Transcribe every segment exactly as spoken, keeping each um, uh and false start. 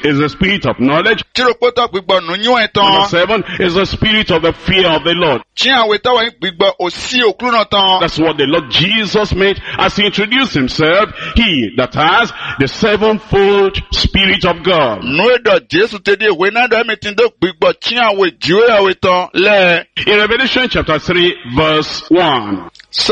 is the spirit of knowledge. Chiropoto gbigbo nu nyu Number eton. seven is the spirit of the fear of the Lord. Chi awe tawa gbigbo osi okru na ton. That's what the Lord Jesus meant as he introduced himself. He that has the sevenfold spirit of God. Nu edo Jesu te di we na do metin do gbigbo chi awe jiwe awe ton le. In Revelation chapter three verse one.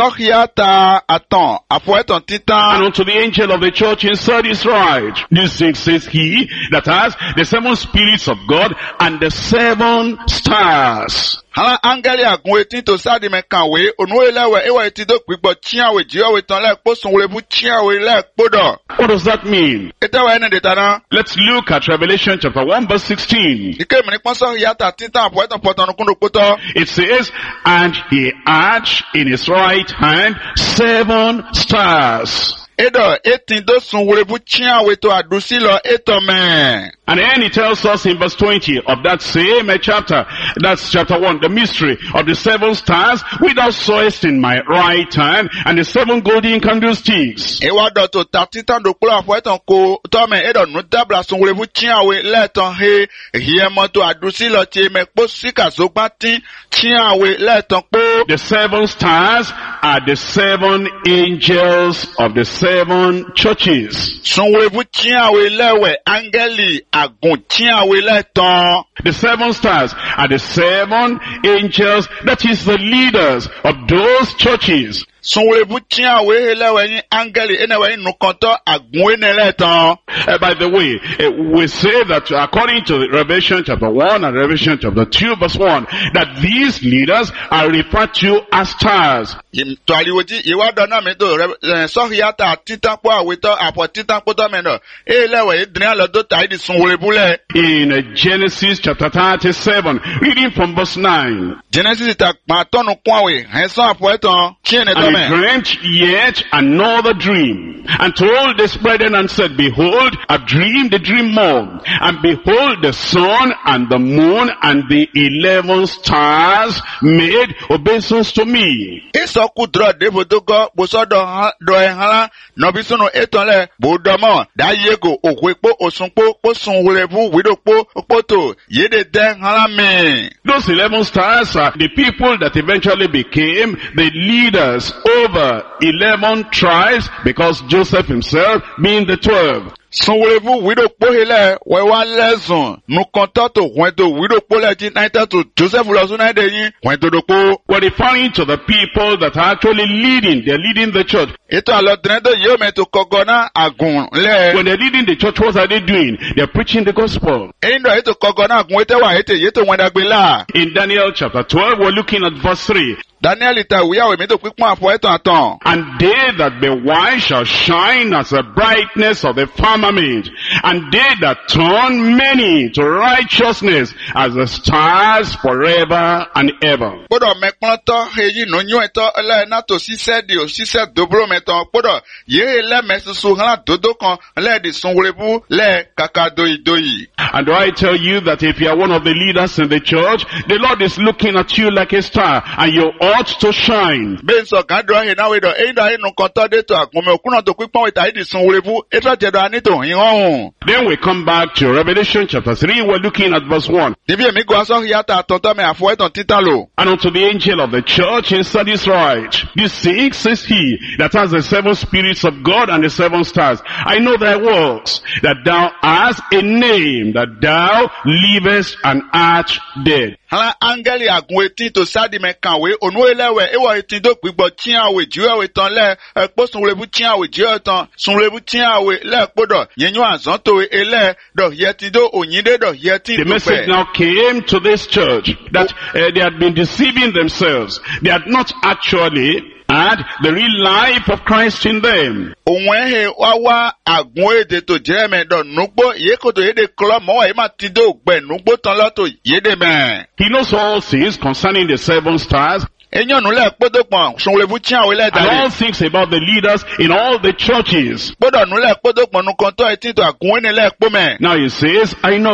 Sohiata aton afo eton And titan. unto the angel of the church in Sardis write, this thing says he that has the seven spirits of God and the seven stars. Hala angeli agun etin to sadi me kanwe onu elewe ewa etin do gbigbo chi awe jiwe awe ton le po sunwole bu chi awe le podo. What does that mean? Etawa ene de tana. Let's look at Revelation chapter one verse sixteen. Ike mi ni pon sohiata titan afo eton poton kundo poto. It says, and he had in his right hand seven stars. Edo etin do sunwole bu chi awe to adusi lo eton me. And then he tells us in verse twenty of that same chapter, that's chapter one, the mystery of the seven stars, which thou sawest in my right hand, and the seven golden candlesticks. Ewa do to ta titan do kula afo eton ko to me edo nu dabla sunwole bu chi awe le ton he hie mo to adusi lo ti me po sika zogba tin chi awe le ton po. The seven stars are the seven angels of the seven churches. Sunwole bu chi awe lewe angeli agun chi awe le ton. The seven stars are the seven angels, that is the leaders of those churches. Sunwole bu chi awe he lewe yin angeli ene we nu konto agun ene le ton. Uh, by the way, uh, we say that according to Revelation chapter one and Revelation chapter two verse one, that these leaders are referred to as stars. Yim to aliwoji yewa do na me do sohiata titan po awe to apo titan po to me no. E lewe idrin lo do ta di sunwole bu le. In uh, Genesis chapter thirty-seven, reading from verse nine. Genesis ta pa tonu kwa we hen so apo eton chi ene to And me. he dreamt yet another dream, and told his brethren and said, behold, I've dreamed a dream more, and behold, the sun and the moon and the eleven stars made obeisance to me. Eso ku dro de bodogo bo so do do e hala no bi sunu eton le bo do mo da yego okwepo osunpo po sunwulebu widopo opoto yede den hala me. Those eleven stars are the people that eventually became the leaders over eleven tribes, because Joseph himself being the twelve. Sunwulebu widopo hele we wa lezun nu konto to wento widopo le ti naita to Joseph lo sun na de yin wento dopo. We're referring to the people that are actually leading. They're leading the church. Eto alo dredo yo me to kogona agun le. When they're leading the church, what are they doing? They're preaching the gospel. Endo eto kogona agun ete wa ete yeto wenda gbe la. In Daniel chapter twelve, we're looking at verse three. Daniel ita wiya we me to pipon afo eton aton. And they that be wise shall shine as the brightness of the firmament, and they that turn many to righteousness as the stars forever and ever. Podo me kploto heyi no nyu eto le na to sise di o sise dobro meton podo ye le mesusu han dodo kan le di sunwulebu le kaka doyi doyi. And do I tell you that if you are one of the leaders in the church, the Lord is looking at you like a star, and you ought to shine. Ben so kan do he na we do e do inu kan to de to agun me okuna to pipon we ta di sunwulebu e to je do ani to hin ohun. Then we come back to Revelation chapter three, we're looking at verse one. Nibi emi go aso yata tonto me afo eton titalo. And unto the angel of the church in Sardis write, this six says he that has the seven spirits of God and the seven stars. I know thy works, that thou hast a name, that thou livest and art dead. Hala angeli agun etin to sadi me kanwe onu elewe ewo etin do gbigbo tin awe jiwe we ton le epo sunwulebu tin awe jiwe ton sunwulebu tin awe le podo yenyu azon to ele do yetin do onyinde do yetin The do message pe. now came to this church that uh, they had been deceiving themselves. They had not actually had the real life of Christ in them. Ohun ehe wa wa agun ede to jere me do nugbo ye ko to yede klo mo wa e ma ti do gbe nugbo ton lo to yede me. He knows all things concerning the seven stars, Enyonu le podo pon sunwulebu tin awe le and all dare. things about the leaders in all the churches. Podo nu le podo pon nu kan to etin to agun ene le po me. Now he says, I know.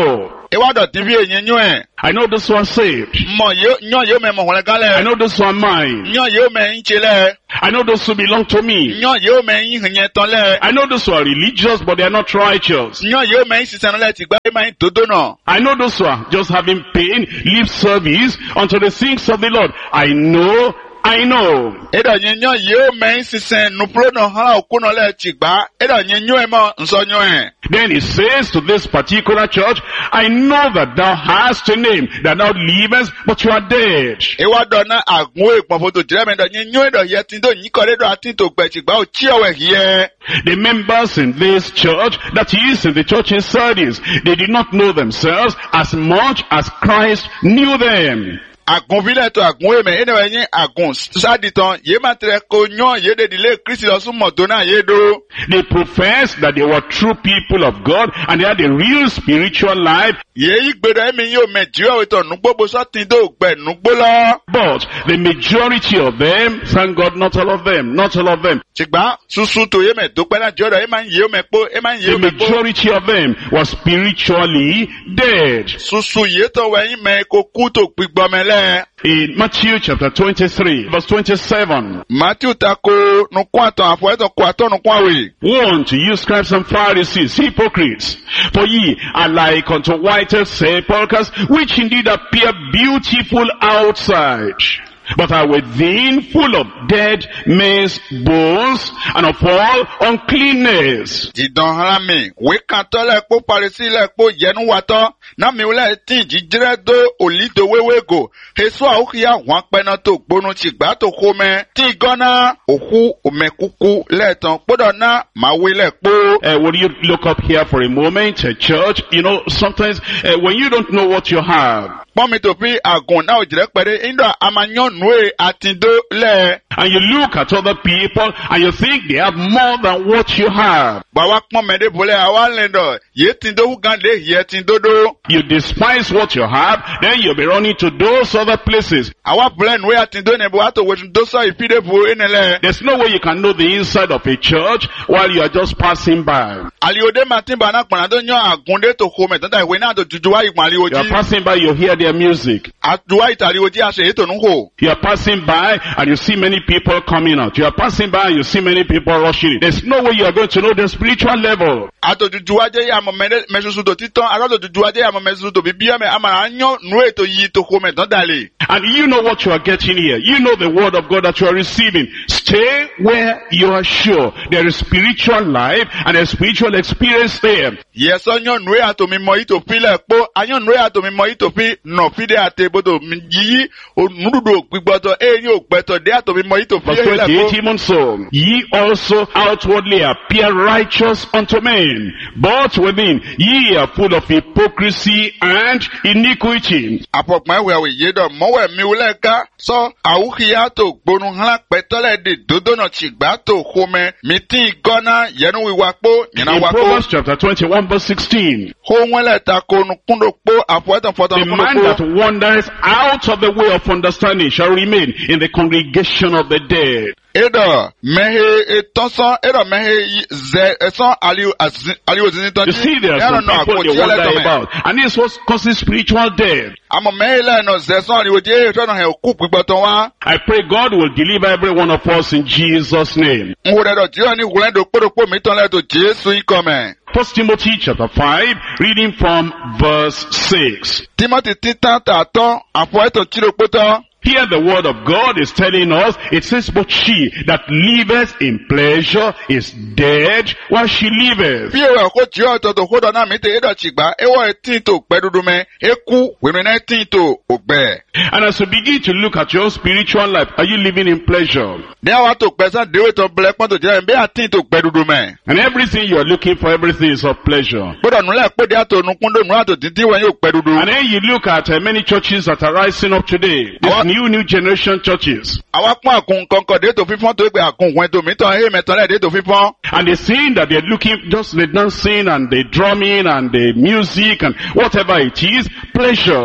Ewa do T V enye nyue. I know those who are saved. Mo yo nyo yo me mo hole I gale. know those who are mine. Nyo yo me nchele. I know those who belong to me. Nyo yo me nyenye tonle. I know those who are religious, but they are not righteous. Nyo yo me sisanole ti gba me dodo no. I know those who are just having pain, lip service unto the things of the Lord. I know, I know. Edo nyenyo yo me sisen nupro no ha okuno le ti gba. Edo nyenyo e mo nso nyo e. Then he says to this particular church, I know that thou hast a name, that thou livest, but you are dead. Ewa do na agun e pon foto jire me do nyenyo e do ye tin do nyi kore do atin to gbe ti gba o chi owe here. The members in this church, that is in the church in Sardis, they did not know themselves as much as Christ knew them. Agun vile to agun e me ene we yin agun saditan ye ma tre ko nyon ye de dile Kristi lo sun mo do na ye do. They professed that they were true people of God and they had a real spiritual life. Ye yi gbedo e mi yo me jiwa we to nugbo bo so tin do gbe nugbo lo. But the majority of them, thank God, not all of them, not all of them. Chigba susu to ye me do pe na jodo e ma ye me po e ma ye The me po. majority of them were spiritually dead. Susu ye to we yin me ko ku to gbigbo me le. In Matthew chapter twenty-three, verse twenty-seven. Matthew tako no kwato afo eto kwato no kwawe. Woe unto you, scribes and Pharisees, hypocrites! For ye are like unto whited sepulchres, which indeed appear beautiful outside, but are within full of dead men's bones and of all uncleanness. Didan harami, we kan to le po parisi le po yenu wato, na mi ule tin jijire do olido wewe go. Hesu a ukia wan pena to gbonu ti gba to kome, ti gona oku omekuku le tan podo na ma we le po. Uh, will you look up here for a moment, uh, church? You know, sometimes uh, when you don't know what you have, Pon mi to pi agun na ojire pere indo amanyon nwe atindo le. and you look at other people and you think they have more than what you have, Ba wa pon me de bole awa lendo, ye tindo hu gande ye tindo do. you despise what you have, then you'll be running to those other places. Awa bole nwe atindo ne bo ato we do so ifide bu enele. There's no way you can know the inside of a church while you are just passing by. Aliode matin ba na pon do nyo agunde to ko me tan da we na to jujuwa igbali You are oji. passing by, you hear their music. Aduwa itali oji ase eto nu ho. You are passing by and you see many people coming out. You are passing by and you see many people rushing in. There's no way you are going to know the spiritual level. Ato jujuwa je ya mo me mesusu to titan, ato jujuwa je ya mo mesusu to bibia me amara nyo nu eto yi to ko me tan dale. And you know what you are getting here. You know the word of God that you are receiving. Stay where you are sure there is spiritual life and a spiritual experience there. Yes, onyo nu ato mi mo ito fi le po, anyo nu ato mi mo ito fi no fi de ate bodo mi yi onududo gbigboto e ni ogbeto de ato mi mo ito fi Verse le twenty-eight, po. even so, ye also outwardly appear righteous unto men, but within ye are full of hypocrisy and iniquity. Apopma we we ye do mo we mi ule ka so awukia to gbonu han petole de dodo no chigba to home meeting gona yenu wi wapo nyina In wapo Proverbs chapter twenty-one verse sixteen, ho wele ta ko nu kundo po afuata foto the nu man kundo that po wanders out of the way of understanding shall remain in the congregation of the dead. edo mehe etonso edo mehe ze eson aliu aliu zinitan You see, there are some people they wonder about, and this was causing spiritual death. amo mehe le no ze son aliu je to no he ku gbigboton wa I pray God will deliver every one of us in Jesus' name. nwure do ti o ni wulendo podopo mi ton le to Jesu ikome. First Timothy chapter five, reading from verse six. Timothy titan ta ton afo eto chiro poto. Here the word of God is telling us, it says, but she that liveth in pleasure is dead while she liveth. Bí ewa ko tí ọ̀tọ̀ tó kódọ̀ náà mi tẹ ẹ̀dọ̀ tìgbà, ẹwọ́ ẹtí tó pẹ́ dúdú mẹ́, eku wèmí náà tí tó ògbẹ́. And as you begin to look at your spiritual life, are you living in pleasure? Ní àwa tó pẹ́ sán déwé tó bẹ̀rẹ̀ pọ́n tó jẹ́ ẹ̀ bí àtí tó pẹ́ dúdú mẹ́. And everything you are looking for, everything is of pleasure. Gbọ́dọ̀ nulẹ̀ pé dí àtò nukúndó nù àtò títí wọ́n yóò pẹ́ dúdú. And then you look at uh, many churches that are rising up today. These What? new, new generation churches. Àwa pọ́n àkùn kankan dé tó fífọ́n tó gbé àkùn wẹ́n tó mi tán ẹ̀ mẹ́tàn lẹ̀ dé tó fífọ́n. And they're saying that they're looking, just the dancing and the drumming and the music and whatever it is, pleasure.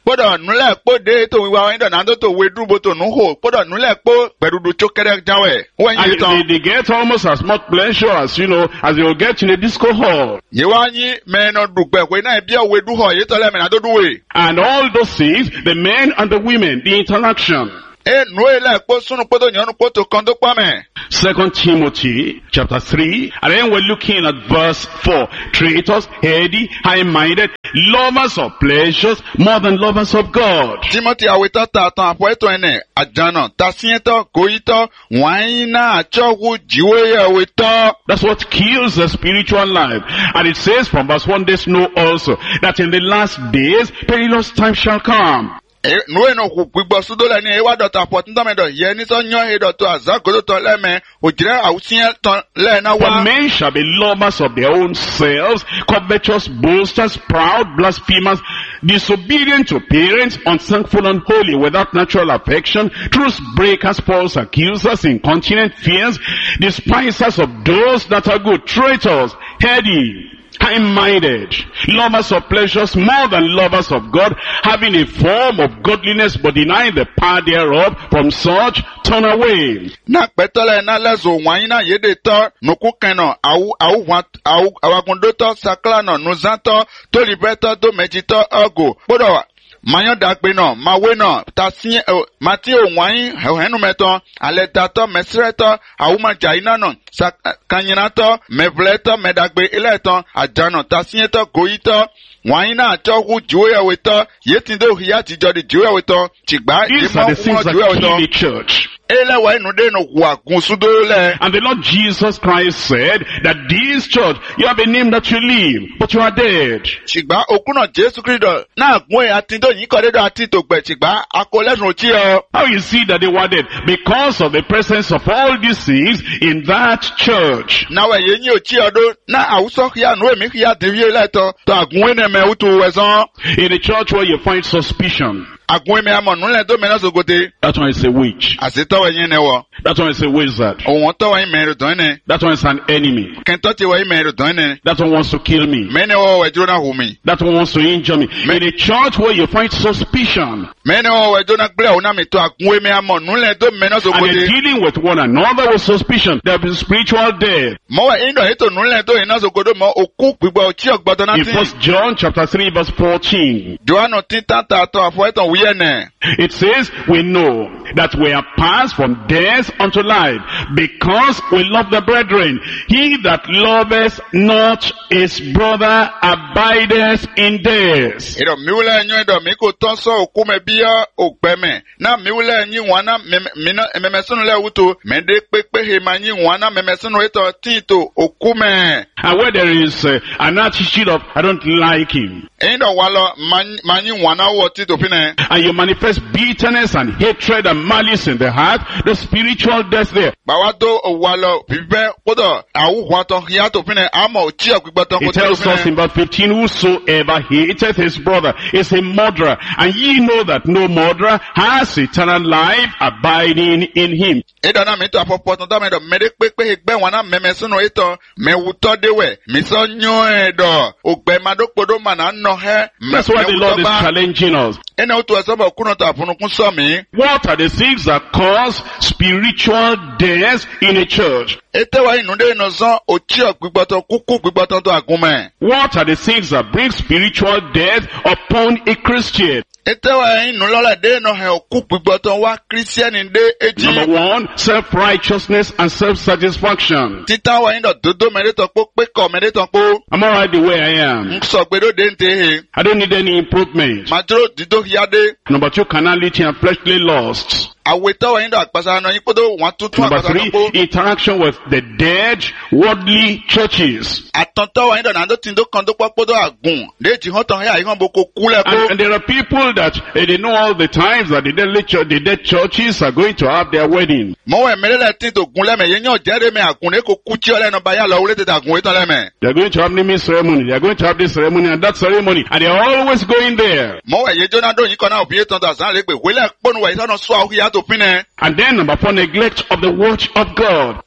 Kpọ́dọ̀ nulẹ̀ kpó de tó wíwá wọ́n dọ̀ náà tó wé dúró tó nù hó. Kpọ́dọ̀ nulẹ̀ kpó gbẹ̀dúdú tó kẹ́rẹ́ jáwẹ̀. Wọ́n yí And tán. they, they get almost as much pleasure as, you know, as they will get in a disco hall. Yíwá yí mẹ́nà dùgbẹ̀ pé náà bí ọ̀wé dúhọ̀ yìí tọ́lẹ̀ mẹ́nà tó dúwé. And all those things, the men and the women, the interaction. E nu ilẹ̀ kpó sunu kpó tó nyɔnu kpó tó kàn tó kpamẹ́. Second Timothy chapter three, and then we're looking at verse four. Traitors, heady, high-minded, lovers of pleasures more than lovers of God. Timothy awetɔ ta tán àpò ètò ẹnẹ àjànà tasiẹ́tọ̀ kòyítọ̀ wáyé náà àtsọ́wò jíwé awetɔ. That's what kills the spiritual life. And it says from verse one, this know also that in the last days perilous times shall come. Nuwe no gbígbọ́ sódó lẹ́ni ewa dọ̀tà pọ̀ tí tọ́mẹ̀dọ̀ yẹ ní sọ yán he dọ̀tọ̀ àzákòtò tán lẹ́mẹ̀ òjìrẹ́ àwùsíyẹ́ tán lẹ́ẹ̀ná For wá. men shall be lovers of their own selves, covetous, boasters, proud, blasphemers, disobedient to parents, unthankful, unholy, without natural affection, truce breakers, false accusers, incontinent, fierce, despisers of those that are good, traitors, heady, high-minded, lovers of pleasures more than lovers of God, having a form of godliness but denying the power thereof. From such turn away. Na kpɛtɔlɛ na lɛ zo wãnyi na yede tɔ nuku kɛnɔ awu awu hwan awu awakundotɔ saklanɔ nuzãtɔ tolibɛtɔ domɛdzitɔ ɔgo kpɔdɔ mayɔ dagbe nɔ mawe nɔ tasi ɛ mati o wãnyi hɛnumɛtɔ alɛdatɔ mɛsirɛtɔ awumadzayina nɔ sa kanyinatɔ mɛvlɛtɔ mɛdagbe ilɛtɔ ajanɔ tasiɛtɔ goyitɔ wàyí náà tọ́kù jùwéyàwó tọ́ yéé do hiya tìjọ́ di jùwéyàwó tọ́ tìgbà These are the things that jùwéyàwó kill tọ́. the church. Eléwà inú dé nu wà gùn súdó lẹ̀. And the Lord Jesus Christ said that this church, you have a name that you live, but you are dead. Tìgbà òkúnà Jésù Kristo náà gún ẹ̀ àti tó yìí kọ́dédọ̀ àti tògbẹ̀ tìgbà akọlẹ́sùn tí ọ. How you see that they were dead? Because of the presence of all these things in that church. Náà wẹ̀ yẹn ní òtí ọdún náà àwùsọ kíá nù èmi kíá tèmi lẹ́tọ̀ tó àgún ẹ̀ nẹ̀mẹ̀ wútu wẹ̀sán. In a church where you find suspicion, Àgún ẹ̀mẹ̀ àmọ̀ nù lẹ̀ tó mẹ́ná sogote. that one is a witch. Àṣetọ́wọ̀ yẹn nẹ wọ. That one is a wizard. Òwò tọ́wọ̀ yín mẹ́rin dùn ẹ̀. That one is an enemy. Kẹ́ntọ́ ti wọ̀ yín mẹ́rin dùn ẹ̀. That one wants to kill me. Mẹ́ni wọ̀ wẹ̀ jóná hù mí. That one wants to injure me. In a church where you find suspicion, Mẹ́ni wọ̀ wẹ̀ jóná gblẹ̀ òun náà mi tó àgún ẹ̀mẹ̀ àmọ̀ nù lẹ̀ tó mẹ́ná and they're sogote. dealing with one another with suspicion, there will be spiritual death. Mọ́wẹ̀ ìdọ̀ ètò nù lẹ̀ tó yìí náà sogodo mọ́ òkú gbígbọ́ ọtí ọ̀gbọ́dọ̀ náà In ti. First John chapter three verse fourteen, Johannu tí tàtà àtọ̀ àfọ̀ ẹ̀tàn wúyẹ̀ nẹ̀. it says, we know that we are passed from death unto life because we love the brethren. He that loveth not his brother abideth in death. Ìdọ̀ miwulẹ̀ ẹ̀yìn ìdọ̀ mi kò tán sọ òkú mẹ́ bí ògbẹ́mẹ̀. Náà miwulẹ̀ ẹ̀yìn wọn náà mẹ́mẹ́sínú lẹ̀ wúto. Mẹ́ndé pépé he máa yín wọn náà mẹ́mẹ́sínú ètò tíìtò òkú mẹ́. And where there is uh, an attitude of, I don't like him, Ẹ̀yin dọ̀ wá lọ máa yín wọn náà wọ̀ tíìtò fi nẹ̀. and you manifest bitterness and hatred and malice in the heart, the spiritual death there. Bàwá tó wà lọ bíbẹ́ kódọ̀ àwùjọ tán yàtọ̀ fi nẹ̀ àmọ̀ òtí ọ̀gbígbọ́ tán kó It tó tells fi us nẹ̀. in verse fifteen, whosoever hateth his brother is a murderer, and ye know that no murderer has eternal life abiding in him. Ìdọ̀ náà mi tó àfọ̀pọ̀ tán tó mẹ́dọ̀ mẹ́dẹ́ pépé gbẹ́ wọn náà mẹ́mẹ́sínú ètò mẹ́wùtọ́ déwẹ̀ mísọ́ yún ẹ̀dọ̀ ògbẹ́ madókòdó mà náà nọ ẹ́ That's why the Lord mẹ́wùtọ́ is bá. challenging us. Ẹni ó tó ẹ̀sọ́ bọ̀ kúnnà tó àfúnukún sọ mí. What are the things that cause spiritual death in a church? Ètè wa inú dé iná sán òtí ọ̀gbígbọ́tọ̀ kúkú gbígbọ́tọ̀ tó àgúnmẹ̀. What are the things that bring spiritual death upon a Christian? Ètè wa inú lọ́lẹ̀ dé iná ẹ̀ òkú gbígbọ́tọ̀ wá kírísíẹ́nì dé èjì. Number one, self-righteousness and self-satisfaction. Títà wa iná dòdó mẹ́rẹ́tọ̀ pó pékọ̀ mẹ́rẹ́tọ̀ pó. I'm alright the way I am. Ń sọ pé lóde ń tẹ̀ he. I don't need any improvement. Màdúró dídó yáde. Number two, carnality and fleshly lusts. Àwètọ́ wa iná àgbàsá náà yín kódó wọn tuntun Number àgbàsá náà three, kó. interaction with the dead, worldly churches. Àtọ̀ntọ́ wa iná nàdó tí ń dó kan tó pọ́ kódó àgùn. Déètì hàn tán ẹ̀ àyíkàn bó kó kúlẹ̀ And, kó. and there are people that eh, they know all the times that the dead, church, the dead churches are going to have their wedding. Mọ̀wẹ̀ mẹ́rẹ́lẹ̀ tí tó gun lẹ́mẹ̀ yẹn yàn jẹ́rẹ́ mẹ́ àgùn ní kò kú tí ọlẹ́nu bá yà lọ wọlé tètè àgùn ètò lẹ́mẹ̀. They are going to have naming ceremony. They are going to have this ceremony and that ceremony. And they are always going there. Mọ̀wẹ̀ yẹn jóná dó yín kan náà òbí ètò àzán lè gbè wílẹ̀ pọ́nù wẹ̀ ìsọ̀nà sọ àwọn ìyá tó pín nẹ. And then number four, neglect of the watch of God.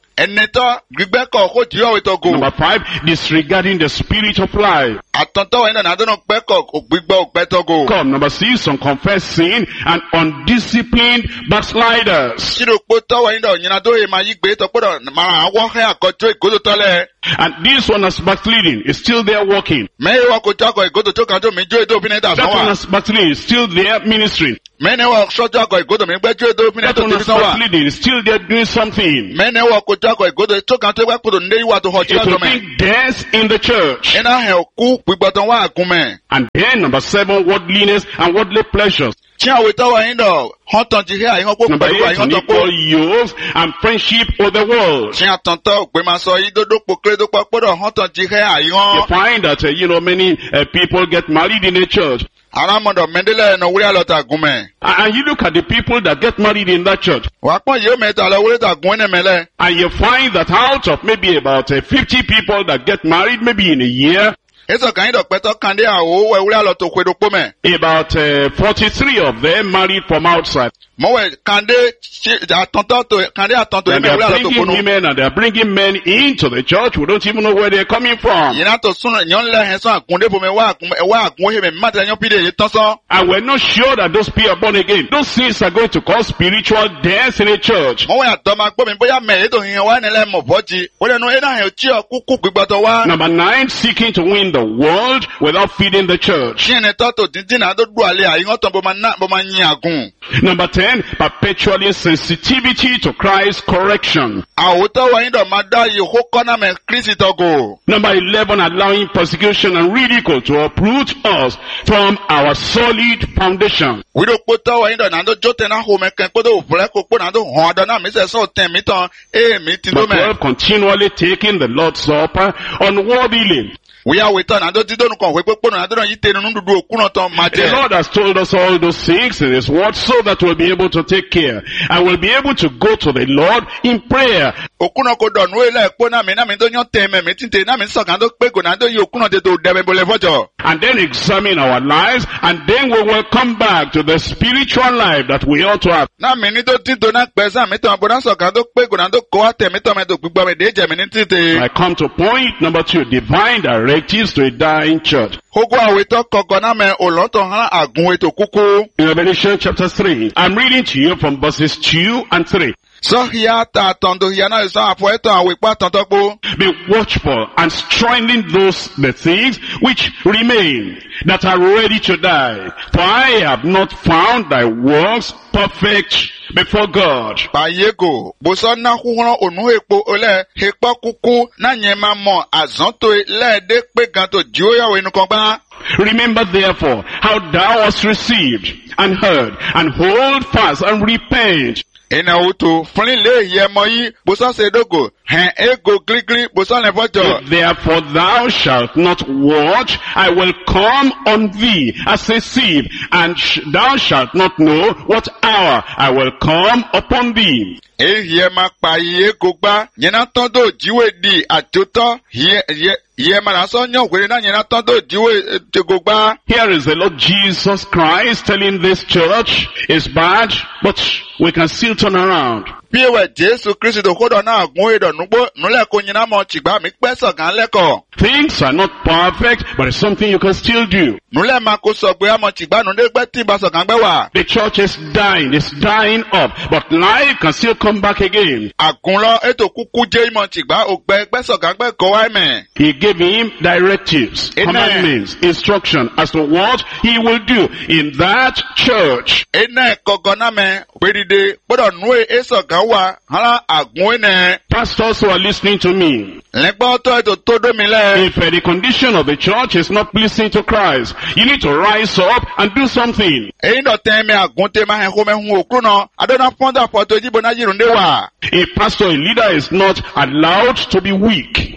Ẹnitọ́ gbígbẹ́kọ̀ kó jíwọ́ ìtọ́gò. Number five, disregarding the spirit of life. Àtọ̀ntọ́ wẹ̀yìn náà àdánù gbẹ́kọ̀ ògbígbọ́ ògbẹ́tọ́gò. Come, number six, unconfessed sin and undisciplined backsliders. Ṣíròpó tọ́wọ́ yín náà yìnyín tó yẹ máa yí gbé tọ́pọ̀dọ̀ máa wọ́hẹ́ àkọ́jọ́ ìgòdò tọ́lẹ̀. And this one is backsliding, is still there working. Mẹ́rin wọ́n kò jákọ̀ ìgòdò tó kàn tó mi jó èdè òfin ẹ̀dá That sánwà. one is backsliding, is still there ministering. Mẹ́rin wọ́n sọ́jọ́ àkọ̀ ìgòdò mi gbẹ́jọ́ èdè òfin That ẹ̀dá one òfin is sánwà. backsliding, is still there doing something. Mẹ́rin wọ́n kò jákọ̀ ìgòdò tó kàn tó gbẹ́ kòtò ní ìwà tó hàn It will bring death in the church. Iná hẹ̀ òkú gbígbọ́tàn wá àgúnmẹ̀. And then number seven, worldliness and worldly pleasures. Tí àwọn ìtọ́wọ̀ yín náà hàn tán ti hẹ́ àyíhàn pọ̀ Number pẹ̀lú eight, àyíhàn tó pọ̀. unequal yokes and friendship with the world. Tí àtọ̀ntọ́ òpè máa sọ yí dódó pò kéré tó pọ̀ gbọ́dọ̀ hàn tán ti hẹ́ You àyíhàn. find that, uh, you know, many uh, people get married in a church. Arámọ̀dọ̀ mẹ́ndílẹ̀ ẹ̀nà wúrí àlọ́ta àgúnmẹ̀. And you look at the people that get married in that church. Wà á pọ̀ yìí ó mẹ́ta lọ wúrí tàgún ẹ̀nà mẹ́lẹ̀. And you find that out of maybe about uh, fifty people that get married maybe in a year, Èso kàn yín dọ̀pẹ́tọ́ kan dé àwọ̀ wẹ̀ wúrí àlọ́tò kwedokpo mẹ́. about uh, forty-three of them married from outside. Mọ̀wẹ̀ kan dé àtọ̀ntọ́ tó kan dé àtọ̀ntọ́ And ẹ̀mẹ̀ they're wúrí àlọ́tò bringing kunu. women and they're bringing men into the church. We don't even know where they're coming from. Yìnyín tó sún yọ̀ ńlẹ̀ hẹ̀ sọ́n àgúndé bomi wá àgún ẹ̀mẹ̀ mẹ́ta yọ̀ pídé yìí tán sán. And we're not sure that those people are born again. Those things are going to cause spiritual death in a church. Mọ̀wẹ̀ àtọ́ máa gbọ́ mi bóyá mẹ́ ètò ìyẹn wá nílẹ̀ mọ̀ bọ́jì. Ó lẹ́nu ẹ̀dá hẹ̀ tí ọ kúkú gbígbọ́tọ̀ wá. Number nine, seeking to win the world without feeding the church. Tí ẹni tọ́ tó dídín náà tó dùn àlẹ́ àyíhàn tán bó máa yin àgùn. Number ten, perpetually sensitivity to Christ's correction. Àwòtọ́ wa yín dọ̀ máa dá yìí kó kọ́nà mẹ́ Kristi tọ́gò. Number eleven, allowing persecution and ridicule to uproot us from our solid foundation. Wíìdó kpótọ́ wa yín dọ̀ náà tó jó tẹ̀ náà hó mẹ́ kẹ́ kpótó òfurẹ́ kó kpó náà tó hàn àdán náà mi sẹ̀ sọ̀ tẹ̀ mí tán ee mi ti tó Number mẹ́. twelve, continually taking the Lord's Supper unworthily. Wíyá wìtọ́ náà tó dídó nǹkan òwe pópó náà tó náà yí tẹ̀ nínú dúdú òkú náà tán máa The jẹ́. Lord has told us all those things in His word so that we'll be able to take care and we'll be able to go to the Lord in prayer. Òkú náà kò dọ̀nù ilẹ̀ ẹ̀kpó náà mi náà mi tó yán tẹ̀ mẹ́ mi títẹ̀ náà mi sọ̀kan tó pé kò náà tó yí òkú náà tètè dẹ̀mẹ̀ bọ̀lẹ̀ fọ́jọ́. And then examine our lives and then we will come back to the spiritual life that we ought to have. Náà mi ní tó títò náà pẹ́ sáà mi tán bó náà sọ̀kan tó pé kò náà tó kọ́ wá tẹ̀ mi tán mi tó gbígbọ́ mi dé jẹ̀ mi ní títẹ̀. I come to point number two, divine directives to a dying church. Kókó àwòtọ́ kọ̀ọ̀kan náà mẹ́ òlọ́tọ̀ hàn àgùn ètò kúkú. In Revelation chapter three, I'm reading to you from verses two and three. Sọ́hìá ta àtọ̀ndòhìá náà sọ àfọ̀ ẹ̀tàn àwò ìpá àtọ̀ntọ́ gbó. Be watchful and strengthen those the things which remain that are ready to die. For I have not found thy works perfect before God. Bàyégò, bùsọ̀ náà kúrọ̀ ònú èpo olẹ́ èpọ̀ kúkú náà yẹn máa mọ̀ àzántó lẹ́ẹ̀dẹ́ pé gan tó jí ó yàwó inú kan gbá. Remember therefore how thou hast received and heard, and hold fast and repent. Ina utu funile ye moyi busa sedogo hen ego gligli busa levojo. Therefore thou shalt not watch, I will come on thee as a thief, and sh- thou shalt not know what hour I will come upon thee. Ehiye ma pa iye gogba nyena tondo jiwe di atoto ye ye ye ma na so nyo kwere na nyena tondo jiwe te gogba. Here is the Lord Jesus Christ telling this church is bad, but we can still turn around. Bí ewe Jésù Kristi tó kódọ̀ náà gún èdò núgbó núlẹ̀ kó nyina mọ̀ tìgbà mi pẹ́ sọ̀gán lẹ́kọ̀ọ́. Things are not perfect, but it's something you can still do. Núlẹ̀ máa kó sọ pé àmọ̀ tìgbà nù dégbẹ́ tí ìbá sọ̀gán gbẹ́ wà. The church is dying, it's dying up, but life can still come back again. Àgúnlọ ètò kúkú jẹ́ ìmọ̀ tìgbà ògbẹ́ gbẹ́ sọ̀gán gbẹ́ kọ́ wá ẹ̀mẹ̀. He gave him directives, Amen. commandments, instruction as to what he will do in that church. Ene kọ̀gọ́ náà mẹ́ pèrìdè gbọ́dọ̀ nú e sọ̀gán wà hàn àgún ẹ̀nẹ̀. Pastors who are listening to me, Lẹ́gbọ́n tó ètò tó dómi lẹ́. if uh, the condition of the church is not pleasing to Christ, you need to rise up and do something. Èyí dọ̀ tẹ́ mẹ́ àgún tẹ́ máa hẹ̀ kó mẹ́ hun òkú náà. Adọ́nà fọ́ndà fọ́tò ìdìbò náà yìí rúndé wà. A pastor, a leader is not allowed to be weak.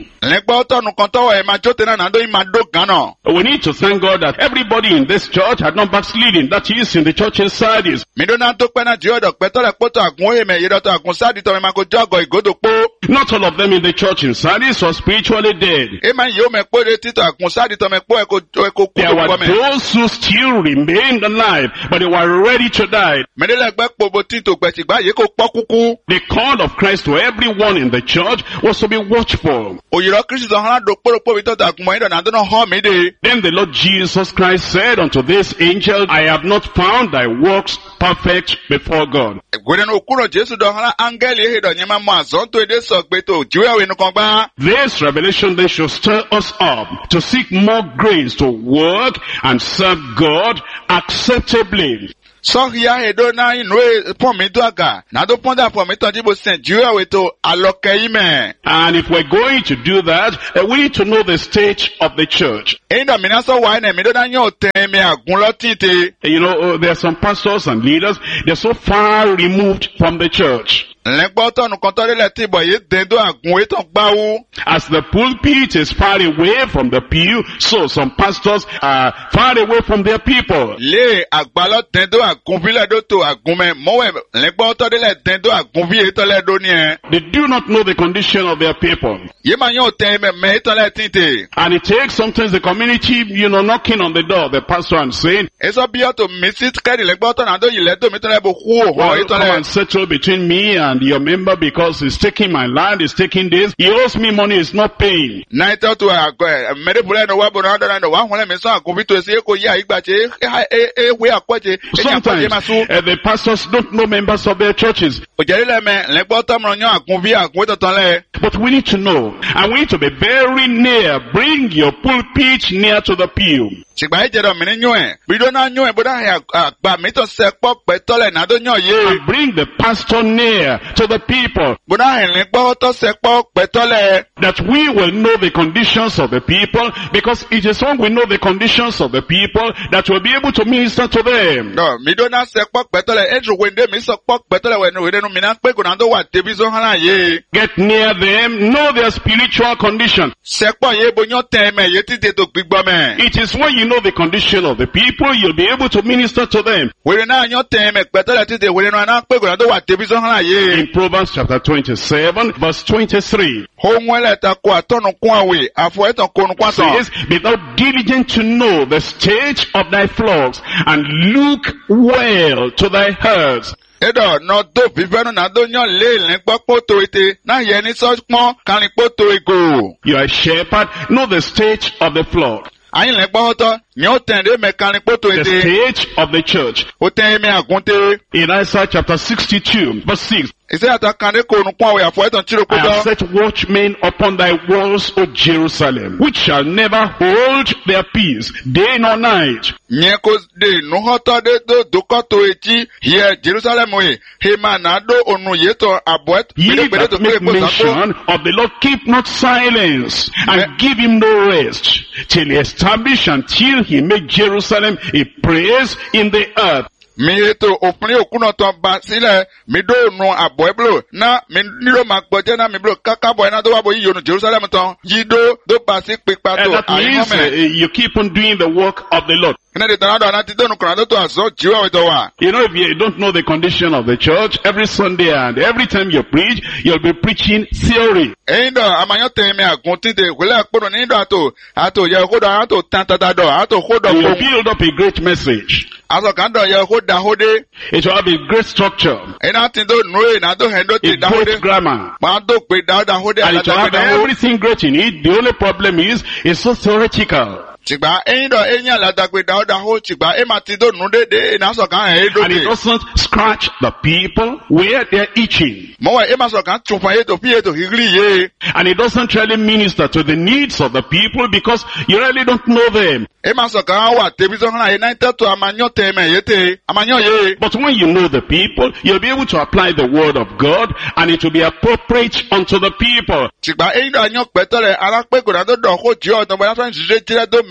Lẹ́gbọ́ tọ́nu kan tọ́wọ́ ẹ̀ máa jó tẹ́lẹ̀ náà dóyin máa dó gánà. We need to thank God that everybody in this church had not backslidden. That is in the church in Sardis. Mi dó náà tó pẹ́ náà jí ọ̀dọ̀ pẹ́ tọ́lẹ̀ pọ́tọ̀ àgùn òye mẹ́ yẹ́dọ̀tọ̀ àgùn sáàdì tọ́ mi máa kó jọ́gọ̀ ìgòdò pó. Not all of them in the church in Sardis were spiritually dead. Ẹ máa yíyó mẹ́ pé títọ̀ àgùn sáàdì tọ́ mi pọ́ ẹ̀ kó kú There tó were pọ́ mẹ́. those who still remained alive, but they were ready to die. Mẹ́lẹ́lẹ́gbẹ́ pòbò títò gbẹ̀tìgbà yìí kó pọ́ kúkú. The call of Christ to everyone in the church was to be watchful. Òyìnbó Kristi sọ hàn dò kpórókpó bí tọ́tọ̀ àgùn mọ́ ìdọ̀nà àdónà hàn mí de. Then the Lord Jesus Christ said unto this angel, I have not found thy works perfect before God. Gbẹ̀dẹ̀ ní òkúrò Jésù dọ̀ hàn áńgẹ́lì ehidọ̀ yẹn máa mọ àzọ́ tó edé sọ gbé tó jíwé ìwé nìkan gbá. This revelation then should stir us up to seek more grace to work and serve God acceptably. Sọ́hìá èdò náà inú pọ̀mí tó àgà, nàdó pọ́ndà pọ̀mí tán jíbo sẹ̀ jíwé ìwé tó àlọ́kẹ́ yìí mẹ́. And if we're going to do that, uh, we need to know the state of the church. Èyí dọ̀ mìíràn sọ wáyé náà mi dó náà yóò tẹ́ mi àgùn lọ́tìtì. You know, uh, there are some pastors and leaders, they're so far removed from the church. Lẹ́gbọ́ tọ́nu kan tọ́lélẹ̀ tí ìbọ̀ yìí dẹ́ndó àgùn ètò gbáwó. As the pulpit is far away from the pew, so some pastors are far away from their people. Lé àgbàlọ́ dẹ́ndó àgùn bílẹ̀ dó tó àgùn mẹ́ mọ́wẹ́ lẹ́gbọ́ tọ́lélẹ̀ dẹ́ndó àgùn bí ètò lẹ́dó ni ẹ. They do not know the condition of their people. Yìí máa yóò tẹ́ mẹ́ mẹ́ ètò lẹ́tìntì. And it takes sometimes the community, you know, knocking on the door of the pastor and saying, Èso bí ọ̀tò mi sí kẹ́rì lẹ́gbọ́ tọ́nà àdó yìí lẹ́dó mi tọ́lẹ̀ bó kú òhò well, ètò come lẹ́. and settle between me and your member because he's taking my land, he's taking this. He owes me money, he's not paying. Náà ètò tó àgọ́ ẹ̀ mẹ́rẹ́bùrẹ́ ẹ̀nà wà bọ̀ náà dọ́nà wà hùn lẹ́mí sọ àgùn bí tó ṣe é kò yí àyígbà ṣe é wé àpọ̀jẹ. Sometimes uh, the pastors don't know members of their churches. Òjẹ́rí lẹ́mẹ̀ lẹ́gbọ́ tọ́mọ̀ yán àgùn bí àgùn ètò tán lẹ́. But we need to know, and we need to be very near. Bring your pulpit near to the pew. Ṣìgbà ìjẹ́dọ̀ mi ní yún ẹ̀. Bídó náà yún ẹ̀ bódà àgbà mi tó ṣe pọ̀ pẹ́ tọ́lẹ̀ náà tó yàn yé. And bring the pastor near to the people. Bódà ẹ̀rín gbọ́ tó ṣe pọ̀ pẹ́ tọ́lẹ̀. That we will know the conditions of the people, because it is when we know the conditions of the people that we'll be able to minister to them. Nọ, mídó náà ṣe pọ̀ pẹ́ tọ́lẹ̀. Ẹ̀dùn wẹ̀ndé mi sọ pọ̀ pẹ́ tọ́lẹ̀ wẹ̀nu wẹ̀dẹ́nu mi náà pé kò náà tó wà débi sọ hàn yé. Get near them, know their spiritual condition. Ṣẹ pọ̀ yé bóyá tẹ̀ mẹ́ yé títí tó gbígbọ́ mẹ́. It is when you know the condition of the people, you'll be able to minister to them. Wẹ̀rẹ̀ náà yán tẹ̀ mẹ́ pẹ́ tọ́lẹ̀ títí wẹ̀rẹ̀ náà pé kò náà tó wà débi sọ hàn yé. In Proverbs chapter twenty-seven, verse twenty-three. Ohun ẹlẹ́ta kó àtọ́nu kún àwẹ̀, àfọ̀ ẹ̀tàn kónú kún àtàn. Says, be thou diligent to know the state of thy flocks, and look well to thy herds. Edo no do vivenu na do nyon le len gbo poto ete na ye ni so pon kan poto ego. You are a shepherd, know the state of the flock. Ayin le gbo to ni o ten de me kan poto The ete. state of the church. O ten me agunte. In Isaiah chapter sixty-two, verse six. Ise ata kan de ko nu kwa we afo etan chiro I have kodo. set watchmen upon thy walls, O Jerusalem, which shall never hold their peace, day nor night. Nye ko de nu hoto de do do ko to eti here Jerusalem we. He ma na do onu yeto aboet. Ye that make mention of the Lord keep not silence, and give him no rest, till he establish until he make Jerusalem a praise in the earth. Mi eto òpin òkúnà tán ba sílẹ̀ mi dó nu àbọ̀ ẹ̀bùrò náà mi nílò máa gbọ́jẹ́ náà mi bùrò kákábọ̀ iná tó wà bọ̀ yíyọnu Jerusalem tán yí dó dó ba sí pípa tó And that means uh, àyíkọ́mẹ̀. you keep on doing the work of the Lord. Iná di tànádọ̀ àná ti dónu kùnà tó tó àzọ́ jíwá wẹ̀tọ̀ wà. You know, if you don't know the condition of the church, every Sunday and every time you preach, you'll be preaching theory. Ẹyin dọ̀ àmàyàn tẹ̀ mi àgùn títẹ̀ ìpínlẹ̀ àpòrò ní ìdọ̀ àtò àtò yẹ kó dọ̀ àtò tán tata dọ̀ àtò kó dọ̀ And you fún. build up a great message. Àtò kan dọ̀ yẹ kó da hóde. It will have a great structure, Iná ti dó nù èyí náà tó hẹ̀ ndó ti a da hóde. great grammar, Màá tó pé da hóde and it will àtàtà have pé da hóde. everything great in it. The only problem is, it's so theoretical. Tìgbà ẹyin dọ̀ ẹyin àlàdàgbé da hóda hó tìgbà ẹ máa ti dó nù dédé iná sọ̀kan ẹ̀ ẹ́ And it dóde. doesn't scratch the people where they're itching. Mọ̀wẹ́ ẹ máa sọ̀kan tún fún ayé tó fi ètò hígírí yé. And it doesn't really minister to the needs of the people because you really don't know them. Ẹ máa sọ̀kan wà tẹ̀bí sọ̀kan àyè náà tẹ́tù àmàyàn tẹ̀ mẹ̀ yé tẹ̀ àmàyàn yé. But when you know the people, you'll be able to apply the word of God, and it will be appropriate unto the people. Tìgbà ẹyin dọ̀ àyàn pẹ̀tọ́ rẹ̀ arápẹ́gùn náà tó dọ̀ kó jí ọ̀dọ̀ bọ̀ yàtọ̀ ìṣiṣẹ́ tirẹ̀ tó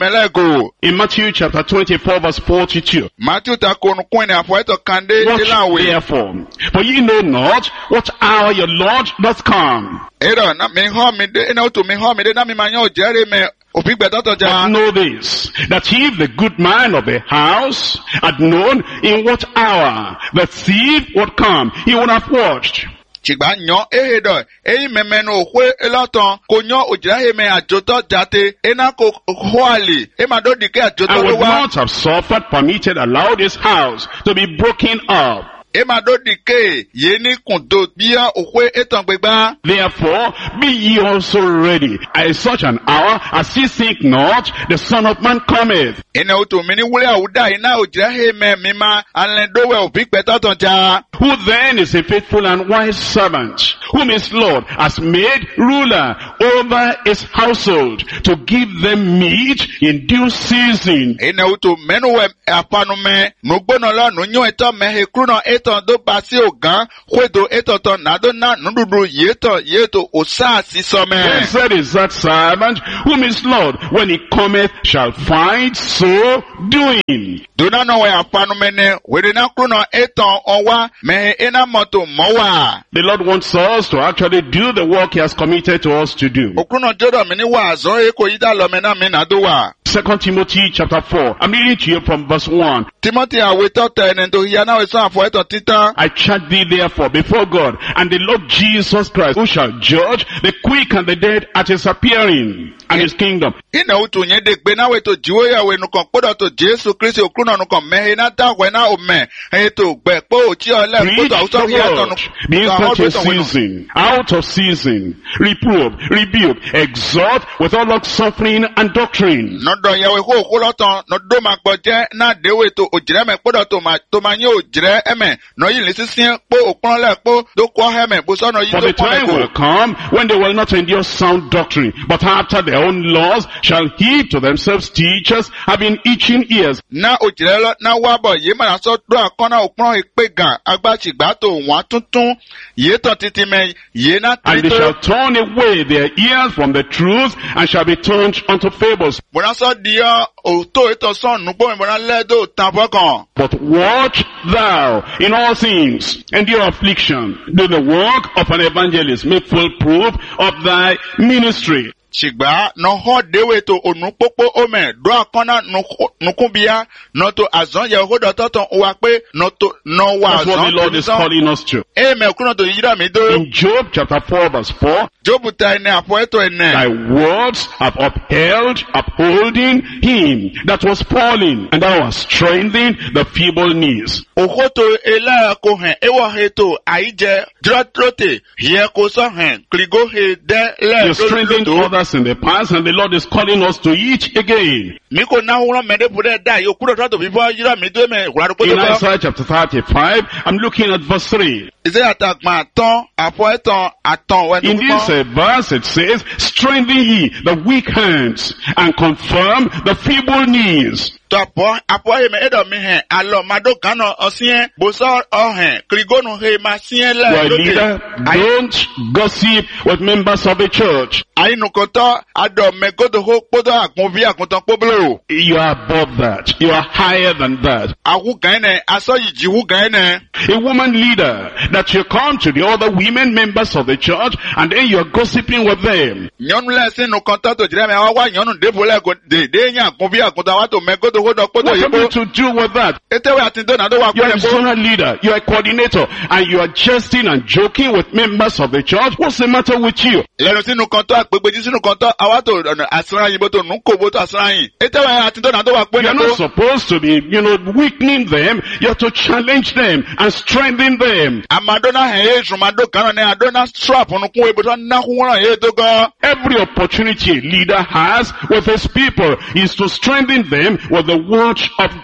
melego. In Matthew chapter twenty-four verse forty-two. Matthew ta konu kwene afueto kande Watch ilawe. therefore, for ye know not what hour your Lord doth come. Ero na mi ho mi de na utu mi ho mi de na mi manyo jere me opigbe toto But ja. know this, that if the good man of the house had known in what hour the thief would come, he would have watched. Chigba nyo ehedo eyi meme no hwe eloton ko nyo ojira heme ajoto jate ena ko hoali e ma do dike ajoto And would wa not have suffered, permitted, allowed his house to be broken up. e ma do dike ye ni kundo bia ohwe etan gbegba. Therefore, be ye also ready, at such an hour as ye think not, the Son of Man cometh. Ene utu mini wule awuda ina ojira heme mima alendowe opigbe toto ja. Who then is a faithful and wise servant, whom his Lord has made ruler over his household, to give them meat in due season? Ene utu menuwe apanu me nugbono lo nunyo eto mehe kruno eto do basi ogan kwedo eto to nado na nududu yeto yeto osa sisome. Blessed is that servant whom his Lord, when he cometh, shall find so doing. Dona no we apanu mene wede na kruno eto owa mehe ena moto mowa. The Lord wants us to actually do the work he has committed to us to do. Okruno jodo mini wa zo eko yida lo mena mena do wa. Second Timothy chapter four. I'm reading to you from verse one. Timothy aweto tene ndo hiana we so afo eto tita. I charge thee therefore before God and the Lord Jesus Christ, who shall judge the quick and the dead at his appearing and his kingdom. Ina utu nye dekbe na we to jiwo ya we nukon kodo to Jesu Kristi okruno nukon mehe na ta we na ome. He to gbe po uchi ole Preach kodo auto the hiato word. Be in such a season, out of season, reprove, rebuke, exhort with all long suffering and doctrine. Nodo ya we ho holoton no do ma gboje na dewe to ojire me kodo to ma to ma nye ojire eme no yi lisisin po okpon le po do ko heme bo so no yi For to the time will come when they will not endure sound doctrine, but after their own laws shall heap to themselves teachers having itching ears. Na ojire lo na wa bo ye ma so do akona okpon ipegan agbachigba to won tuntun ye to titi me ye na And they trito. shall turn away their ears from the truth and shall be turned unto fables. Bona so dia o to eto son nu bo bona le do tabokan. But watch thou in all things, endure affliction, do the work of an evangelist, make full proof of thy ministry. Chigba no ho dewe to onu popo ome do akona nukubia no to azon ye ho do toton o wa pe no to no wa That's what the azon Lord is calling us to. e me kuno to yira mi do In Job chapter four verse four, Job ta ene apo eto thy ene words have upheld, upholding him that was falling, and thou hast strengthened the feeble knees. oho to ela ko hen e wo he to aije drotrote ye ko so hen kligo he de le You strengthened do others in the past, and the Lord is calling us to eat again. mi ko na won me de bude da yo kuno to bi bo yira mi do me wura ko In to Isaiah chapter thirty-five, I'm looking at verse three. is it atakma ton apo eton aton we In this uh, verse it says, strengthen ye the weak hands and confirm the feeble knees. to apo apo he me edo mi hen alo mado kano osien bo so o hen krigonu he ma sien You are a le leader, don't gossip with members of the church. ai nu ko to ado me go do ho podo akun bi akun ton poblo You are above that. You are higher than that. awu gan ne aso yi jiwu gan ne A woman leader, that you come to the other women members of the church and then you are gossiping with them. nyonu le sin nu kan to to jire me wa wa nyonu de bo le go de de yan akun bi akun ta wa to me go do ho do podo What yi are you bo to do with that? etewe atindo na do wa You are ko a zonal leader, you are a coordinator, and you are jesting and joking with members of the church. What's the matter with you? lẹ́nu sínú kan tó àpègbèjì sínú kan tó àwa tó ọ̀nà àsìráyìn bó tó nù kó bó tó àsìráyìn. ètò ẹ̀ àti tó nà tó wà pé You're not supposed to be, you know, weakening them. You're to challenge them and strengthen them. àmàdóná hẹ̀ yé ìṣùmàdó kan náà ní àdóná strap nùkún ebi tó ná kún wọ́n yé tó gan. Every opportunity a leader has with his people is to strengthen them with the word of God.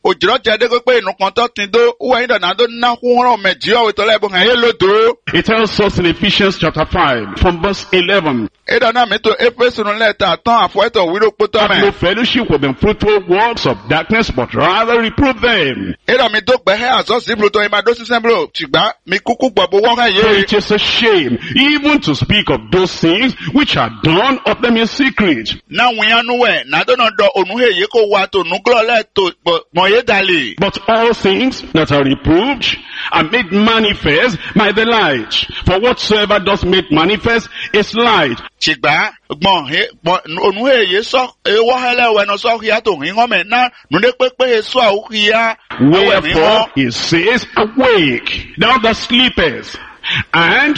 òjìrọ̀ jẹ́ dé pé inú kan tó tin dó wọ́n yín dọ̀nà dó ná kúrò mẹ́jì ọ̀wé tọ́lá ẹ̀bùn hàn yé lódò. It tells us in Ephesians chapter five from verse eleven. Ìdọ̀nà mi tó Éfésù lẹ́ta tán àfọ̀ẹ́tọ̀ wíwó pótọ́ Have mẹ́. no fellowship with the fruitful works of darkness, but rather reprove them. Ìdọ̀ mi tó gbẹ̀hẹ́ àsọ́sí ibùdó tó ìmá dó sísẹ́ bùrọ̀ ṣùgbọ́n mi kúkú gbọ̀ bó wọ́n hàn For yé. it is a shame even to speak of those things which are done of them in secret. Náà wíyánú wẹ̀ nàdọ́nà dọ̀ ònúhè yìí kó wa tó núglọ̀ lẹ́ẹ̀tọ́ mọ̀ yé dalè. But all things that are reproved are made manifest by the light. For whatsoever does make manifest is light. Ṣìgbà gbọ̀n ònúhè yìí sọ ewọ́ hẹ́lẹ́wẹ̀ náà sọ hìyà tó hìn hàn mẹ́ náà nùdé pépé sọ àwòkìyà. Wherefore he says, awake, thou that sleepest, and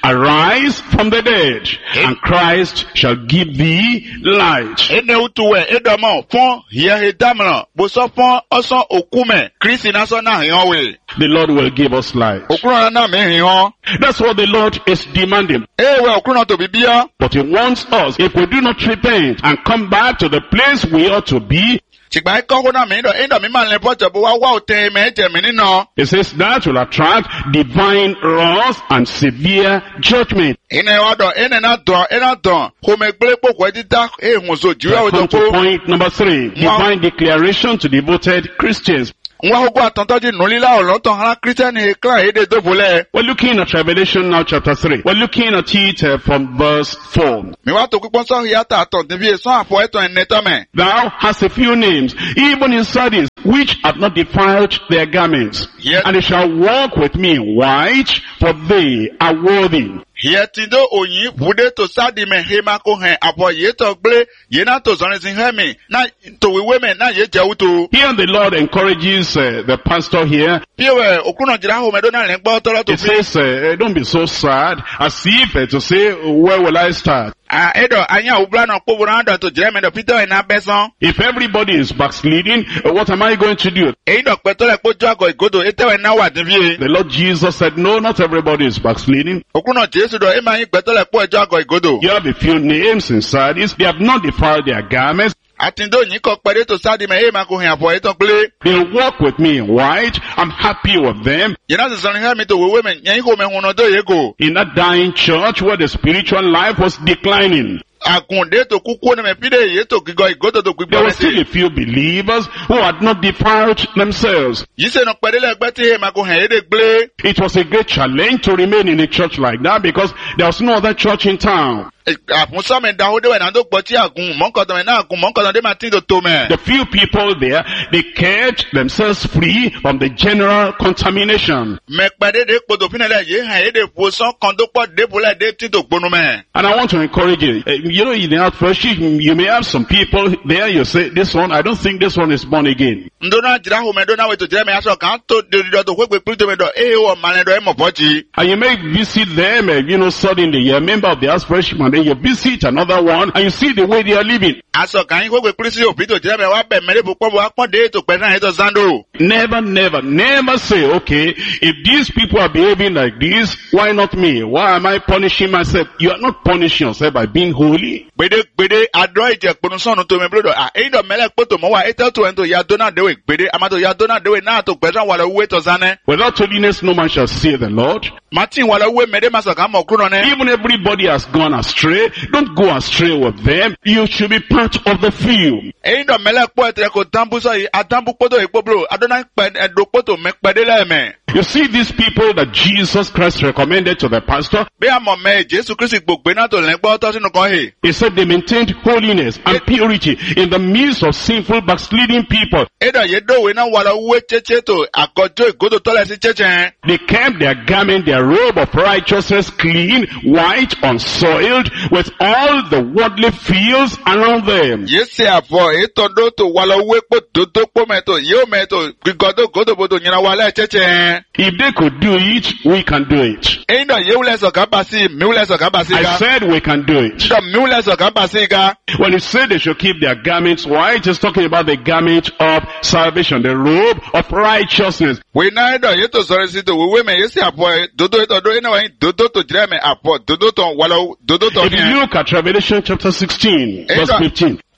arise from the dead, and Christ shall give thee light. Ene utuwe edomo fún hiya edamran bó sọ fún ọsán òkúmẹ Kristi náà sọ náà hìyàn wè. The Lord will give us light. Òkúrọ̀ náà mi hìyàn. That's what the Lord is demanding. Ewe òkúrọ̀ tó bí bíyà. But he wants us, if we do not repent and come back to the place we ought to be, Ṣìgbà ikọ́ kó náà mi dọ̀ ẹ̀dọ̀ mi máa lè bọ́jọ̀ bó wá wá òtẹ́ mẹ́jẹ̀ mi nínú. it says that will attract divine wrath and severe judgment. Ene ọdọ̀ ene náà dọ̀ ene náà dọ̀ kò mẹ gbélé pòkò ẹ̀ dídá ehun so jù ẹ̀ I come òjò to kó. point number three, divine declaration to devoted Christians. Nwa gbogbo àtọ̀ntọ́jú nùlílà ọ̀lọ́tọ̀ hàn kírísítẹ́nì kíláà èdè dóbòlẹ̀. We're looking at Revelation now chapter three. We're looking at it uh, from verse four. Mi wá tó pípọ́n sọ hìyàtà àtọ̀ níbi èso àfọ̀ ẹ̀tọ̀ ẹ̀ nẹ́tọ́mẹ̀. Thou hast a few names, even in Sardis, which have not defiled their garments. Yes. And they shall walk with me in white, for they are worthy. Yẹtindo òyìn wúdé tó sáàdì mẹ hema kó hẹn àbọ̀ yìí tó gbé yìí náà tó zọrin sí hẹ́mi náà tó wíwé mẹ náà yé jẹ́ wúto. Here the Lord encourages uh, the pastor here. Bí wẹ̀ òkúnà jìrá hó mẹ́dọ́ náà lẹ́ gbọ́ tọ́lọ́ tó He fi. says, uh, don't be so sad, as if uh, to say, where will I start? À ẹ̀dọ̀ àyìn àwùbúrà náà kó wúrọ̀ àdọ̀ tó jìrẹ́ mẹ́dọ̀ Peter ẹ̀ náà bẹ́ sán. If everybody is backsliding, uh, what am I going to do? Èyí dọ̀ pẹ́ tọ́lẹ̀ kó jọ àgọ̀ ìgòdò ètẹ́wẹ̀ náà wà níbí. The Lord Jesus said, no, not everybody is backsliding. Òkúnà Jésù dọ̀ ẹ̀ máa yín pẹ́ tọ́lẹ̀ kó ẹjọ́ àgọ̀ ìgòdò. You have a few names in Sardis. They have not defiled their garments. Àtìndó yìí kọ pẹ́ẹ́dẹ́ tó sáàdì mẹ hema kó hẹn àbọ̀ ètò gbé. They walk with me in white. I'm happy with them. Yìí náà sì sọrin hẹ́mi tó wíwé mẹ yẹn kó mẹ hun náà tó yẹ kó. In that dying church where the spiritual life was declining, Àgùndé tó kúkú ní mẹ pídé yìí tó gígọ ìgòdò tó there gbígbọ́ were still mẹ́sì. a few believers who had not defiled themselves. Yìí sẹ́nu pẹ́ẹ́dẹ́lẹ̀ ẹgbẹ́ tí hema kó hẹn èdè gbé. It was a great challenge to remain in a church like that because there was no other church in town. Àfúnsọ́mẹ̀ dáhùn déwẹ̀ náà tó gbọ́ tí àgùn mọ́kàntàn náà àgùn mọ́kàntàn dé máa tí tó tó mẹ́. The few people there, they kept themselves free from the general contamination. Mẹ̀pẹ̀dẹ́dẹ́ kpọ̀dọ̀ fínilẹ̀ yìí hàn èdè fòsàn kan tó pọ̀ débùlẹ̀ dé tí tó gbónú mẹ́. And I want to encourage you. Uh, You know, in the outfellowship, you may have some people there, you say, this one, I don't think this one is born again. Ndona jira home ndona weto jira me aso kan to de de to kwekwe plito me do eh wo mane do e mo pochi. And you may visit them, uh, you know, suddenly you're a member of the outfellowship, and then you visit another one, and you see the way they are living. Aso kan yin kwekwe plito o plito jira me wa be mere bu po wa pon de to pe na to zando. Never, never, never say, okay, if these people are behaving like this, why not me? Why am I punishing myself? You are not punishing yourself by being holy. Gbede gbede ado ije ponu sonu to me blodo ah e do mele poto mo wa e to to en to ya dona dewe gbede amato ya dona dewe na to gbesan wala we to zane. Without holiness, no man shall see the Lord. Martin wala we mede maso kan mo kuro ne. Even everybody has gone astray. Don't go astray with them. You should be part of the few. E do mele po etre ko tambu so yi adambu poto e po bro adona pe edo poto me pede le me. You see these people that Jesus Christ recommended to the pastor, Bí a mọ̀ mẹ́ Jésù Kristi gbogbo iná tó lẹ́gbọ́ tọ́ sínú kan hì. he said they maintained holiness and purity in the midst of sinful backsliding people. Édọ̀ yé dòwe náà wà lọ wé chéché tó àkọ́jọ́ ìgòdò tọ́lẹ̀ sí chéché. They kept their garment, their robe of righteousness clean, white, unsoiled, with all the worldly fields around them. Yé ṣe àfọ̀ ètò dó tó wà lọ wé pò dòdó pò mẹ́tò yóò mẹ́tò gbígbọ́dọ̀ gòdò bòdò yẹn wà lẹ́ chéché. If they could do it, we can do it. Édọ̀ yé wúlẹ̀ sọ̀kan bá sí mi wúlẹ̀ sọ̀kan bá sí I ga. said we can do it. Édọ̀ mi wúlẹ̀ sọ̀kan bá sí ga. When he said they should keep their garments white, he's talking about the garment of salvation, the robe of righteousness. Wé náà édọ̀ yé tó sọ̀rọ̀ sí tó wíwé mẹ́ yé sí àfọ̀ dòdó ètò dó iná wáyé dòdó tó jìrẹ́ mẹ́ àfọ̀ dòdó tó wà lọ dòdó tó If you yẹn. look at Revelation chapter sixteen, verse Édọ̀ fifteen.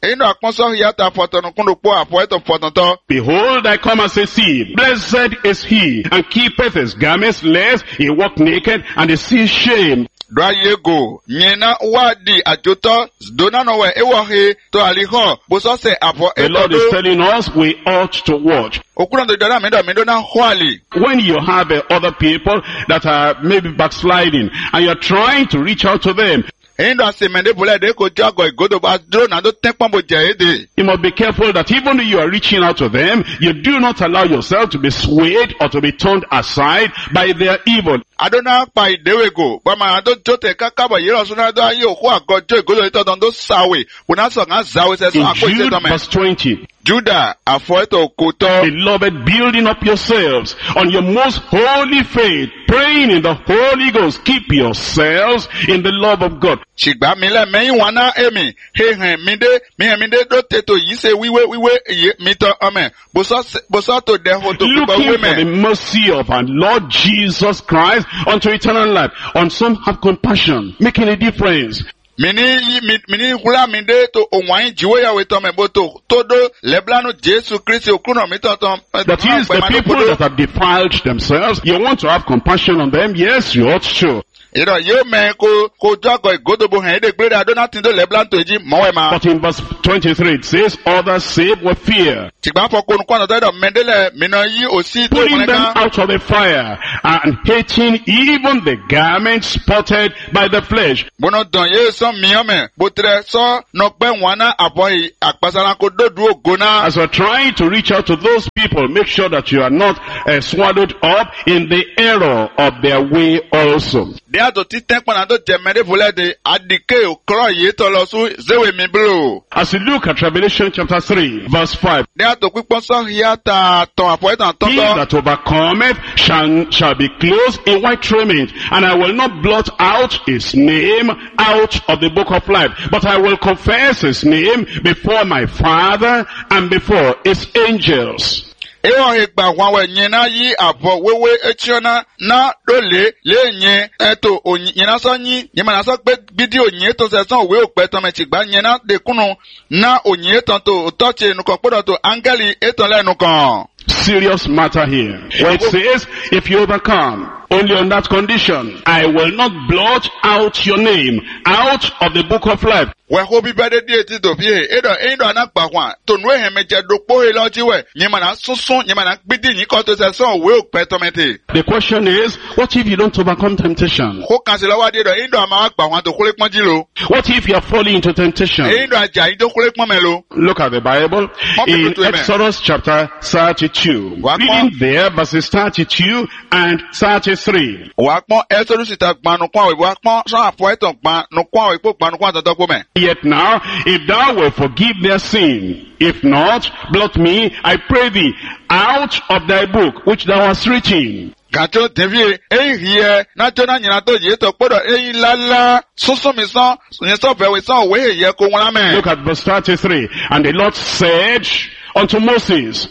Endo akponso yata fotonu kundo po apoeto fotonto. Behold, I come as a thief. Blessed is he, and keepeth his garments, lest he walk naked, and he see shame. Dwa yego, nyena wadi ajoto, dona nowe ewahe, to aliho, boso se apo The Lord is telling us we ought to watch. Okuna do dona mendo mendo na hwali. When you have uh, other people that are maybe backsliding, and you're trying to reach out to them, Endo asemende bole de ko jago igodo ba dro na do tekpon bo jehede. you must be careful that even though you are reaching out to them, you do not allow yourself to be swayed or to be turned aside by their evil. Adona pa idewego, ba ma do jote kakabo yero suna do aye oku agojo igodo ito don do sawe. Una so nga zawe se so In akpo ise Jude to me. verse twenty, Judah afoeto koto. beloved, building up yourselves on your most holy faith, praying in the Holy Ghost, keep yourselves in the love of God. Shigba mi le meyin wana emi. He hen mi de, mi hen mi de do teto yi se wiwe wiwe ye mi to ame. Boso se- boso to de ho to kubo Looking for the weme. mercy of our Lord Jesus Christ unto eternal life. On some have compassion, making a difference. Mini yi mi mini hula mi de to onwan jiwo ya we to me boto todo leblano Jesu Christ okuno mi to to. That is the people that have defiled themselves. You want to have compassion on them? Yes, you ought to. Iro yo me ko ko jago igodo bo hen de gbere adona tin do leblan to ji mowe ma. But in verse twenty-three it says, others save with fear, Shigba fo ko nko do do mendele mi no yi osi to putting them moneka. out of the fire, and hating even the garments spotted by the flesh. Bono don ye so mi ome botre so no pe wana aboy akpasara ko dodu ogona. As we're trying to reach out to those people, make sure that you are not uh, swallowed up in the error of their way also. De ato ti tekpon ado jemede vole de adike o kro ye to lo su zewe mi blo. As you look at Revelation chapter three, verse five, De ato pipon so hiata ton apoetan he tonto. that overcometh shall, shall be clothed in white raiment, and I will not blot out his name out of the book of life, but I will confess his name before my Father and before his angels. Ewa hegba wanwe nyina yi abo wewe echiona na dole le nye eto onyina so nyi nyima na so pe video nye to se son we ope to me tigba nyina de kunu na onye ton to toche nu kan podo to angeli eton le nu kan. Serious matter here. It says, if you overcome, only on that condition, I will not blot out your name out of the book of life. We hope be de di ti do fie edo endo anagba kwa to nu he meje do po he lo jiwe nyima na sunsun nyima na gbidi nyi ko to se son we ope to me te. The question is, what if you don't overcome temptation? Ko kan se lo wa de do endo ama agba wan to kole pon ji lo. What if you are falling into temptation? Endo aja yi to kole pon me lo. Look at the Bible in Exodus chapter thirty-two. Reading there verses thirty-two and thirty-three. Wa pon Exodus ta gbanu kwa we wa pon so apoetan gban nu kwa we po gbanu kwa to to po me. Yet now, if thou wilt forgive their sin, if not, blot me, I pray thee, out of thy book which thou hast written. Gacho devie e hie na jona nyina to ye to podo e lala sunsun mi son yen so fe we son we ye ko won me. Look at verse thirty-three. And the Lord said unto Moses,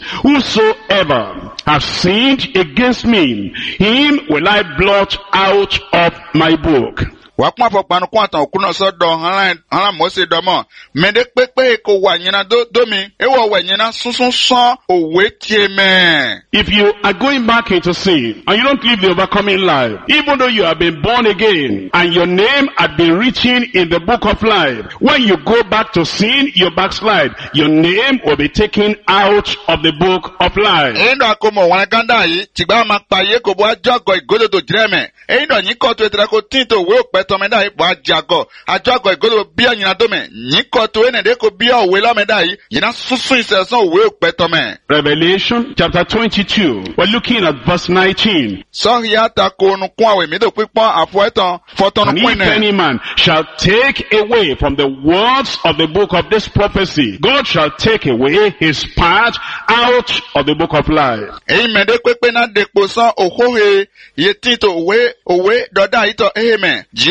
whosoever has sinned against me, him will I blot out of my book. Wa pon fo panu kwa tan okuno so do han han mo se do mo me de pepe ko wa nyina do do mi e wo wa nyina sunsun son owe tie me. If you are going back into sin and you don't live the overcoming life, even though you have been born again and your name had been written in the book of life, when you go back to sin, you backslide. Your name will be taken out of the book of life. Endo akomo wan ganda yi tigba ma pa ye ko bo ajogo igodo to dreme. Endo yin ko to etra ko tin to we ope to me da ipo ajago ajago igodo bi anyina do me yin ko to ene de ko bi owe lo me da yi yina sunsun ise son we ope to me. Revelation chapter twenty-two. We're looking at verse nineteen. So here ta ko nu kwa we mi do pipon afo etan foton And nu if kwene. any man shall take away from the words of the book of this prophecy, God shall take away his part out of the book of life. Eyi me de pepe na de po son ohohe ye tin to we owe doda ito eheme ji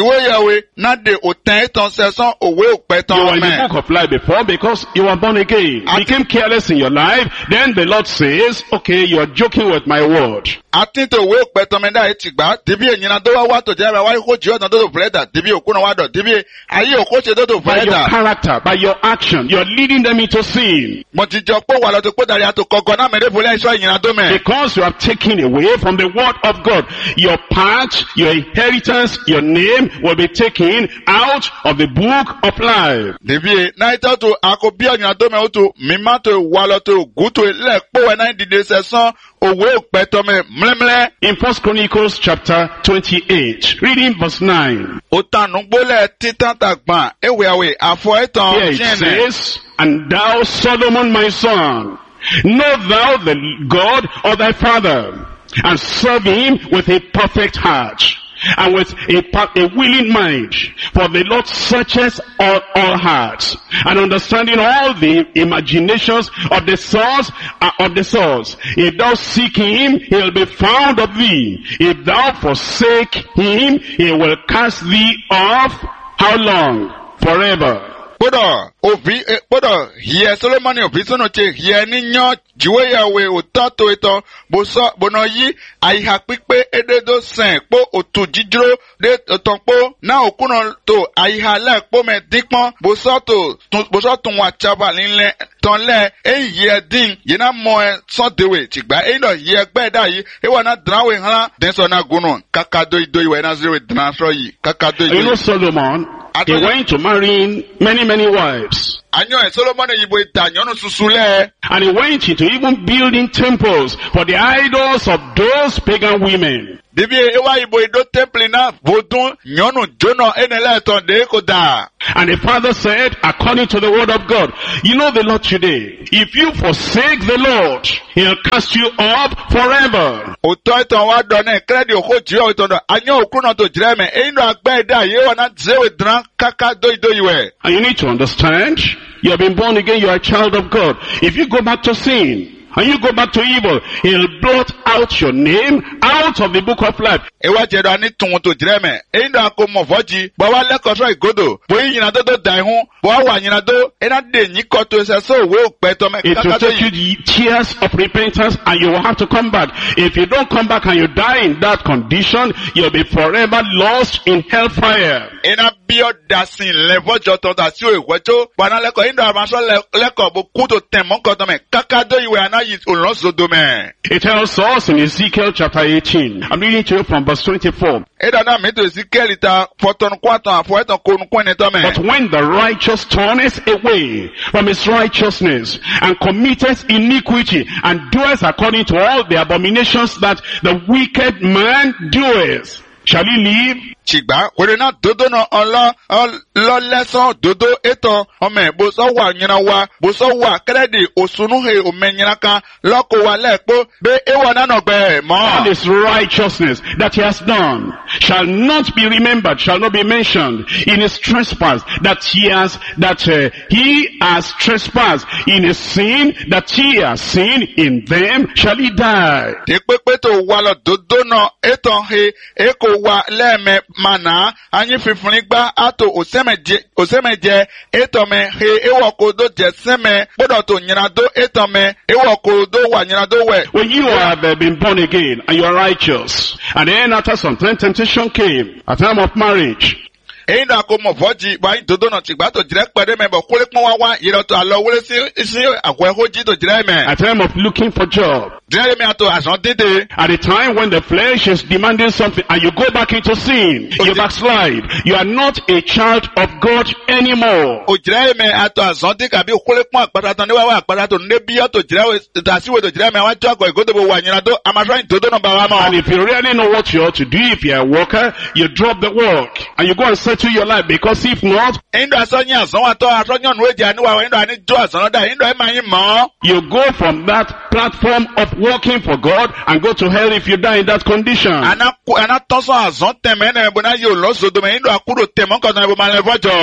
Jiwe yawe na de oten eton seson owe You opeton were in the men. book of life before because you were born again. I- Became careless in your life. Then the Lord says, okay, you are joking with my word. Atin to owe opeton men da etigba. Debi enyina do wa wa to jere wa ko jiwe na do do freda. Debi okuna wa do. Debi aye oko se do do By your freda. character, by your action, you're leading them into sin. Mo ti jo po wa lo to po dari ato kogo na mere fole iso enyina do men. Because you have taken away from the word of God. Your part, your inheritance, your name will be taken out of the book of life. Debi na ito to akobi enyina do men o to mi ma to wa lo to guto le po we na dide seson owe opeton men mlemle. In First Chronicles chapter twenty-eight, reading verse nine. Otanu gbole titan tagban ewe awe afo eton Here it jene. says, and thou Solomon my son, know thou the God of thy father, and serve him with a perfect heart, and with a, pa- a willing mind. For the Lord searches all, all hearts, and understanding all the imaginations of the souls, uh, of the souls. If thou seek him, he will be found of thee. If thou forsake him, he will cast thee off. How long? Forever. Kódà òbí kódà hiẹ Solomoni òbí sọnù tẹ hiẹ níyàn jíwé yàwé òtọ́ tó ìtọ́ bó sọ bọ̀nà yí àyíká pípé édédó sẹ̀ pó òtù jíjúró dé tán pó náà òkúnà tó àyíká lẹ́ẹ̀pó mẹ́ dípọ́n bó sọ tó bó sọ tó wọn àtsaba nílẹ̀ tán lẹ̀ èyí yẹ dín yìí náà mọ ẹ sọ́dẹ̀wé tìgbà èyí náà yẹ gbẹ́ dà yìí èyí náà dìrnáwé hàn dẹ́sọ̀ náà gúnnù kàkà dóyìdóyì wẹ̀ náà zéwé dìrná sọ yìí kàkà You dóyìdóyì. know Solomon, he went to marrying many, many wives. Àyàn ẹ̀ Solomoni yìí bó ìdàyànnù susu lẹ̀. And he went into even building temples for the idols of those pagan women. Dibi ewa ibo ido temple na vodun nyonu jono enele eton de ko da. And the father said, according to the word of God, you know the Lord today, if you forsake the Lord, he'll cast you off forever. Oto eton wa do na kredi oko jiro eton do anyo okru na to jire me e ino agbe da ye wa na zewe dran kaka do do iwe. And you need to understand, you have been born again, you are a child of God. If you go back to sin, and you go back to evil, he'll blot out your name out of the book of life. Ewa jedo ani tun to jire me e ino ako mo foji bo wa leko so igodo bo yina do do dai hun bo wa yina do e na de yin ko to se so we o pe to me It will kaka do take yi. you tears of repentance and you will have to come back. If you don't come back and you die in that condition, you'll be forever lost in hellfire. Ina bi o dasin levo jo to da si o iwejo bana leko ino amaso leko bo ku to ten mo ko to me kaka do iwe ana yi olon sodo me. It tells us in Ezekiel chapter eighteen. I'm reading to you from verse twenty-four. Eda na mi to Ezekiel ta foton kwatan afo eton ko nu kwene to me. But when the righteous turneth away from his righteousness and committeth iniquity and doeth according to all the abominations that the wicked man doeth, shall he live? Chigba were na dodo no onlo lo leson dodo eton ome bo so wa nyina wa bo so wa kredi osunu he o menyina kan loko wa lepo be e wa na no gbe mo. All his righteousness that he has done shall not be remembered, shall not be mentioned in his trespass that he has, that uh, he has trespassed in his sin that he has sinned in them, shall he die. Te pepe to wa lo dodo no eton he e ko wa leme mana anyi fifuni gba ato osemeje osemeje etome he ewo ko do je seme bodo to nyina do etome ewo ko do wa nyina do we. When you have uh, been born again and you are righteous, and then after some time temptation came, a time of marriage, Eyin da ko mo foji ba yin dodo no ti gba to jire pede me bo kule pon wa wa yiro to alo wole si si akwe hoji to jire me. a time of looking for job, Jire me ato asan dede. at a time when the flesh is demanding something and you go back into sin, you backslide, you are not a child of God anymore. O jire me ato asan de ka bi kule pon apata tan ni wa wa apata to ne bi to jire da si we to jire me wa jo ko igodo bo wa nyina do amaso yin dodo no ba wa mo. And if you really know what you ought to do, if you're a worker, you drop the work and you go and settle your life, because if not, Indo asonyi asan wa to asonyi nu eje ani wa indo ani jo asan da indo e ma yin mo. you go from that platform of working for God and go to hell if you die in that condition. Ana ku ana toso asan teme na ebo na yo lo sodo me indo akuro temo ko na ebo ma le fojo.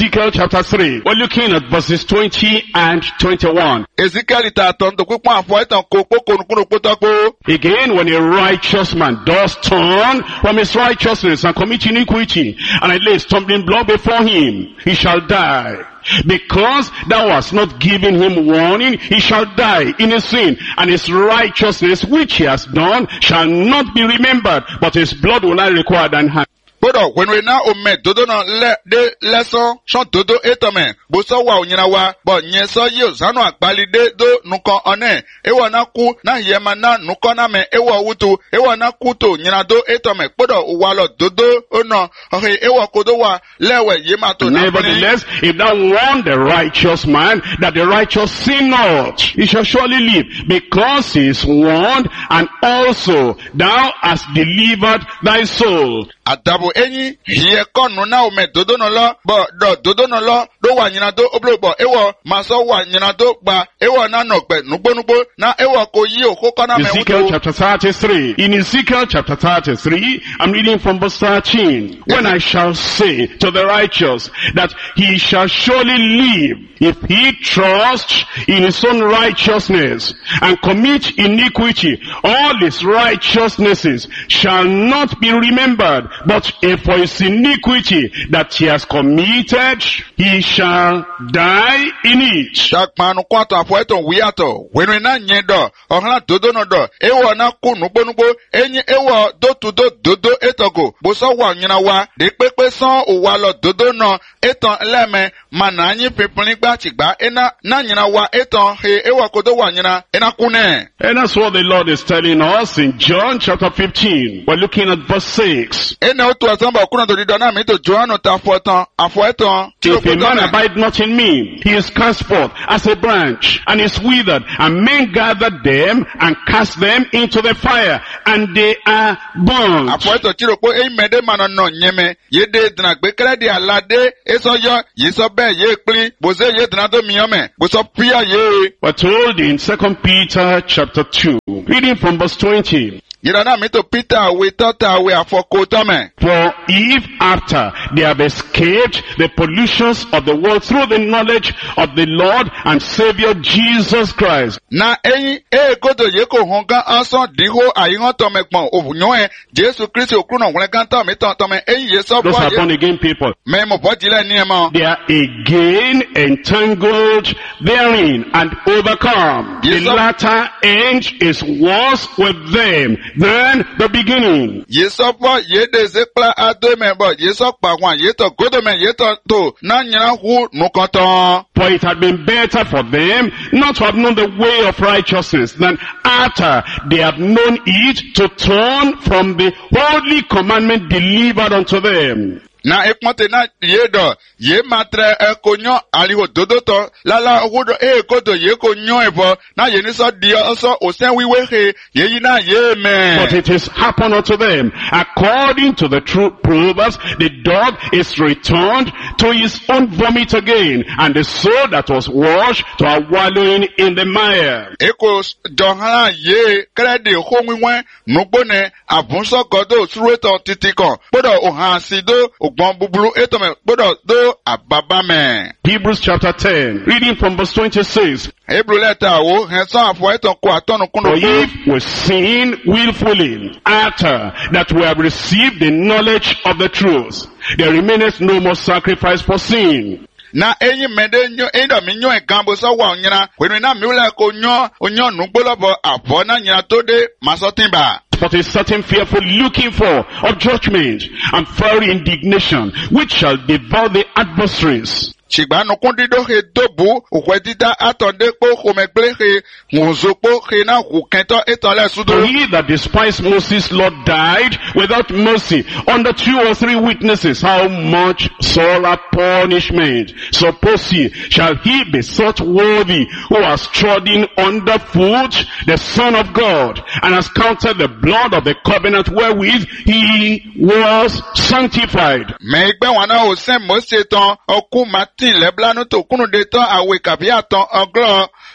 Ezekiel chapter three. We're looking at verses twenty and twenty-one. Ezekiel ta ton to pípọ́n àfọ ẹ̀tàn kó kókó kó tọ́kó. Again, when a righteous man does turn from his righteousness and commit iniquity, and I lay stumbling block before him, he shall die. Because thou hast not given him warning, he shall die in his sin, and his righteousness which he has done shall not be remembered, but his blood will not require thine hand. Gbọ́dọ̀ wẹ̀nu iná omi dodo náà lẹ́ dé lẹ́sán sán dodo ètò mẹ́ bó sọ wà ònyìnà wa bọ̀ nyẹ sọ yíò sánú àgbálidé dó nukọ ọ̀nẹ́ ewọ̀ náà kú náà yẹ ma náà nukọ náà mẹ́ ewọ̀ wútu ewọ̀ náà kú tó nyìnà dó ètò mẹ́ gbọ́dọ̀ wà lọ dodo ọ̀nà ọ̀hẹ́ ewọ̀ kodo wà lẹ́wẹ̀ yé ma tó náà. Nevertheless, if thou warn the righteous man that the righteous sin not, he shall surely live, because he is warned, and also thou hast delivered thy soul. Àdàbò ẹ̀yìn yìí kọ́nu náà omi dodo náà lọ bọ̀ dọ̀ dodo náà lọ ló wà nyina dó obìnrin bọ̀ ewọ̀ máa sọ wà nyina dó gba ewọ̀ náà nà gbẹ nugbónugbó náà ewọ̀ kò yí òkú kọ́ náà mẹ́wùú tó. Ezekiel chapter thirty-three. In Ezekiel chapter thirty-three, I'm reading from verse thirteen. When I shall say to the righteous that he shall surely live if he trusts in his own righteousness and commit iniquity, all his righteousnesses shall not be remembered, but if for his iniquity that he has committed, he shall die in it. Ṣàpànù kwàtò àfọ̀ẹ́tò wíyàtọ̀ wẹ̀nu iná yẹn dọ̀ ọ̀hán dodo náà dọ̀ ewọ̀ náà kú nugbónugbó ẹ̀yìn ewọ̀ dótúdó dodo ètògò bó sọ wà nyina wa dé pépé sán òwà lọ dodo náà ètàn lẹ́mẹ̀ mànà anyi pínpín gbà tìgbà ẹ̀nà náà nyina wa ètàn he ewọ̀ kodo wà nyina ẹ̀nà kú nẹ̀. And that's what the Lord is telling us in John chapter fifteen. We're looking at verse six. Ẹ̀nà ó tu ẹ̀sán bọ̀ kúnà tó di dọ́nà mi tó Jòhánù ta àfọ̀ẹ́tàn àfọ̀ẹ́tàn. If a man abide not in me, he is cast forth as a branch, and is withered, and men gather them and cast them into the fire, and they are burnt. Àfọ̀ẹ́tàn tí ro pé ẹ̀yin mẹ́ẹ̀dẹ́ mànà nà nyẹ́mẹ́ yé dé dìnnà gbé kẹ́rẹ́ di àlàdé èso yọ yìí sọ bẹ́ẹ̀ yé pín bòsé yé dìnnà tó mìíràn mẹ́ bòsọ píyà yé. We're told in Second Peter chapter two, reading from verse twenty. Yìrànà mi tó Peter àwẹ̀ tọ́ta àwẹ̀ àfọ̀kò tọ́mẹ̀. For if after they have escaped the pollutions of the world through the knowledge of the Lord and Savior Jesus Christ. Na ẹ̀yin ẹ̀ kótó yẹ kó hàn gán ánṣán dìhó àyíhàn tọ́mẹ̀ pọ̀n òhùnyọ́ ẹ̀ Jésù Kristi òkúrùnà wọlé gán tọ́mẹ̀ tán tọ́mẹ̀ ẹ̀yin yẹ sọ Those bọ́ are born again people. mẹ́mọ̀ bọ́ jílẹ̀ ní ẹ̀ mọ́. They are again entangled therein and overcome. Yes, The sir. latter end is worse with them than the beginning. Yé sọ bọ́ yé de zekla adó mẹ́ bọ̀ yé sọ pàwọn yé tọ̀ gódò mẹ́ yé tọ̀ tó náà nyina hu nùkọ́ tán. For it had been better for them not to have known the way of righteousness than after they have known it to turn from the holy commandment delivered unto them. Na ekpɔnte na ye dɔ ye matre eko nyɔ aliho dodo tɔ lala wodo e kodo ye ko nyɔ evɔ na ye nisɔ di ɔsɔ osɛn wiwe he ye yi na ye mɛ. But it is happened unto them according to the true Proverbs, the dog is returned to his own vomit again, and the soul that was washed to a wallowing in the mire. Eko jɔnhana ye kɛrɛ de ho wiwɛ nugbone abunsɔ gɔdo suruetɔ titi kan kpɔdɔ ohansi do ogbɔn buburu etɔmɛ kpɔdɔ do ababa mɛ. Hebrews chapter ten, reading from verse twenty-six. Hebrew lẹ́tà wo hẹ̀sán àfọ̀ ẹ̀tàn kó àtọ́nu kúnnù For kú. if we sin willfully after that we have received the knowledge of the truth, there remaineth no more sacrifice for sin. Na enyi mede nyo enda mi nyo egambo so wa onyina wenu na mi wule ko nyo onyo nugbolobo abo na nyina to de masotimba. But a certain fearful looking for of judgment and fiery indignation, which shall devour the adversaries. Ṣìgbà nukun dídó he dóbu òkwe dídá àtọ̀dé pé òmẹgbẹ́ he ŋùzókpó he náà hù kẹtọ́ ètòlẹ̀ For sudo. he that despised Moses' Lord died without mercy under two or three witnesses. How much sorer punishment, suppose ye, shall he be thought worthy who has trodden under foot the Son of God and has counted the blood of the covenant wherewith he was sanctified. Mẹ ìgbẹ́ wọn náà ò sẹ́ Mósè tán ọkú Martin lẹ́bílánú tó kúnnù dé tán àwẹ̀ kàbí àtàn ọgọ́rọ̀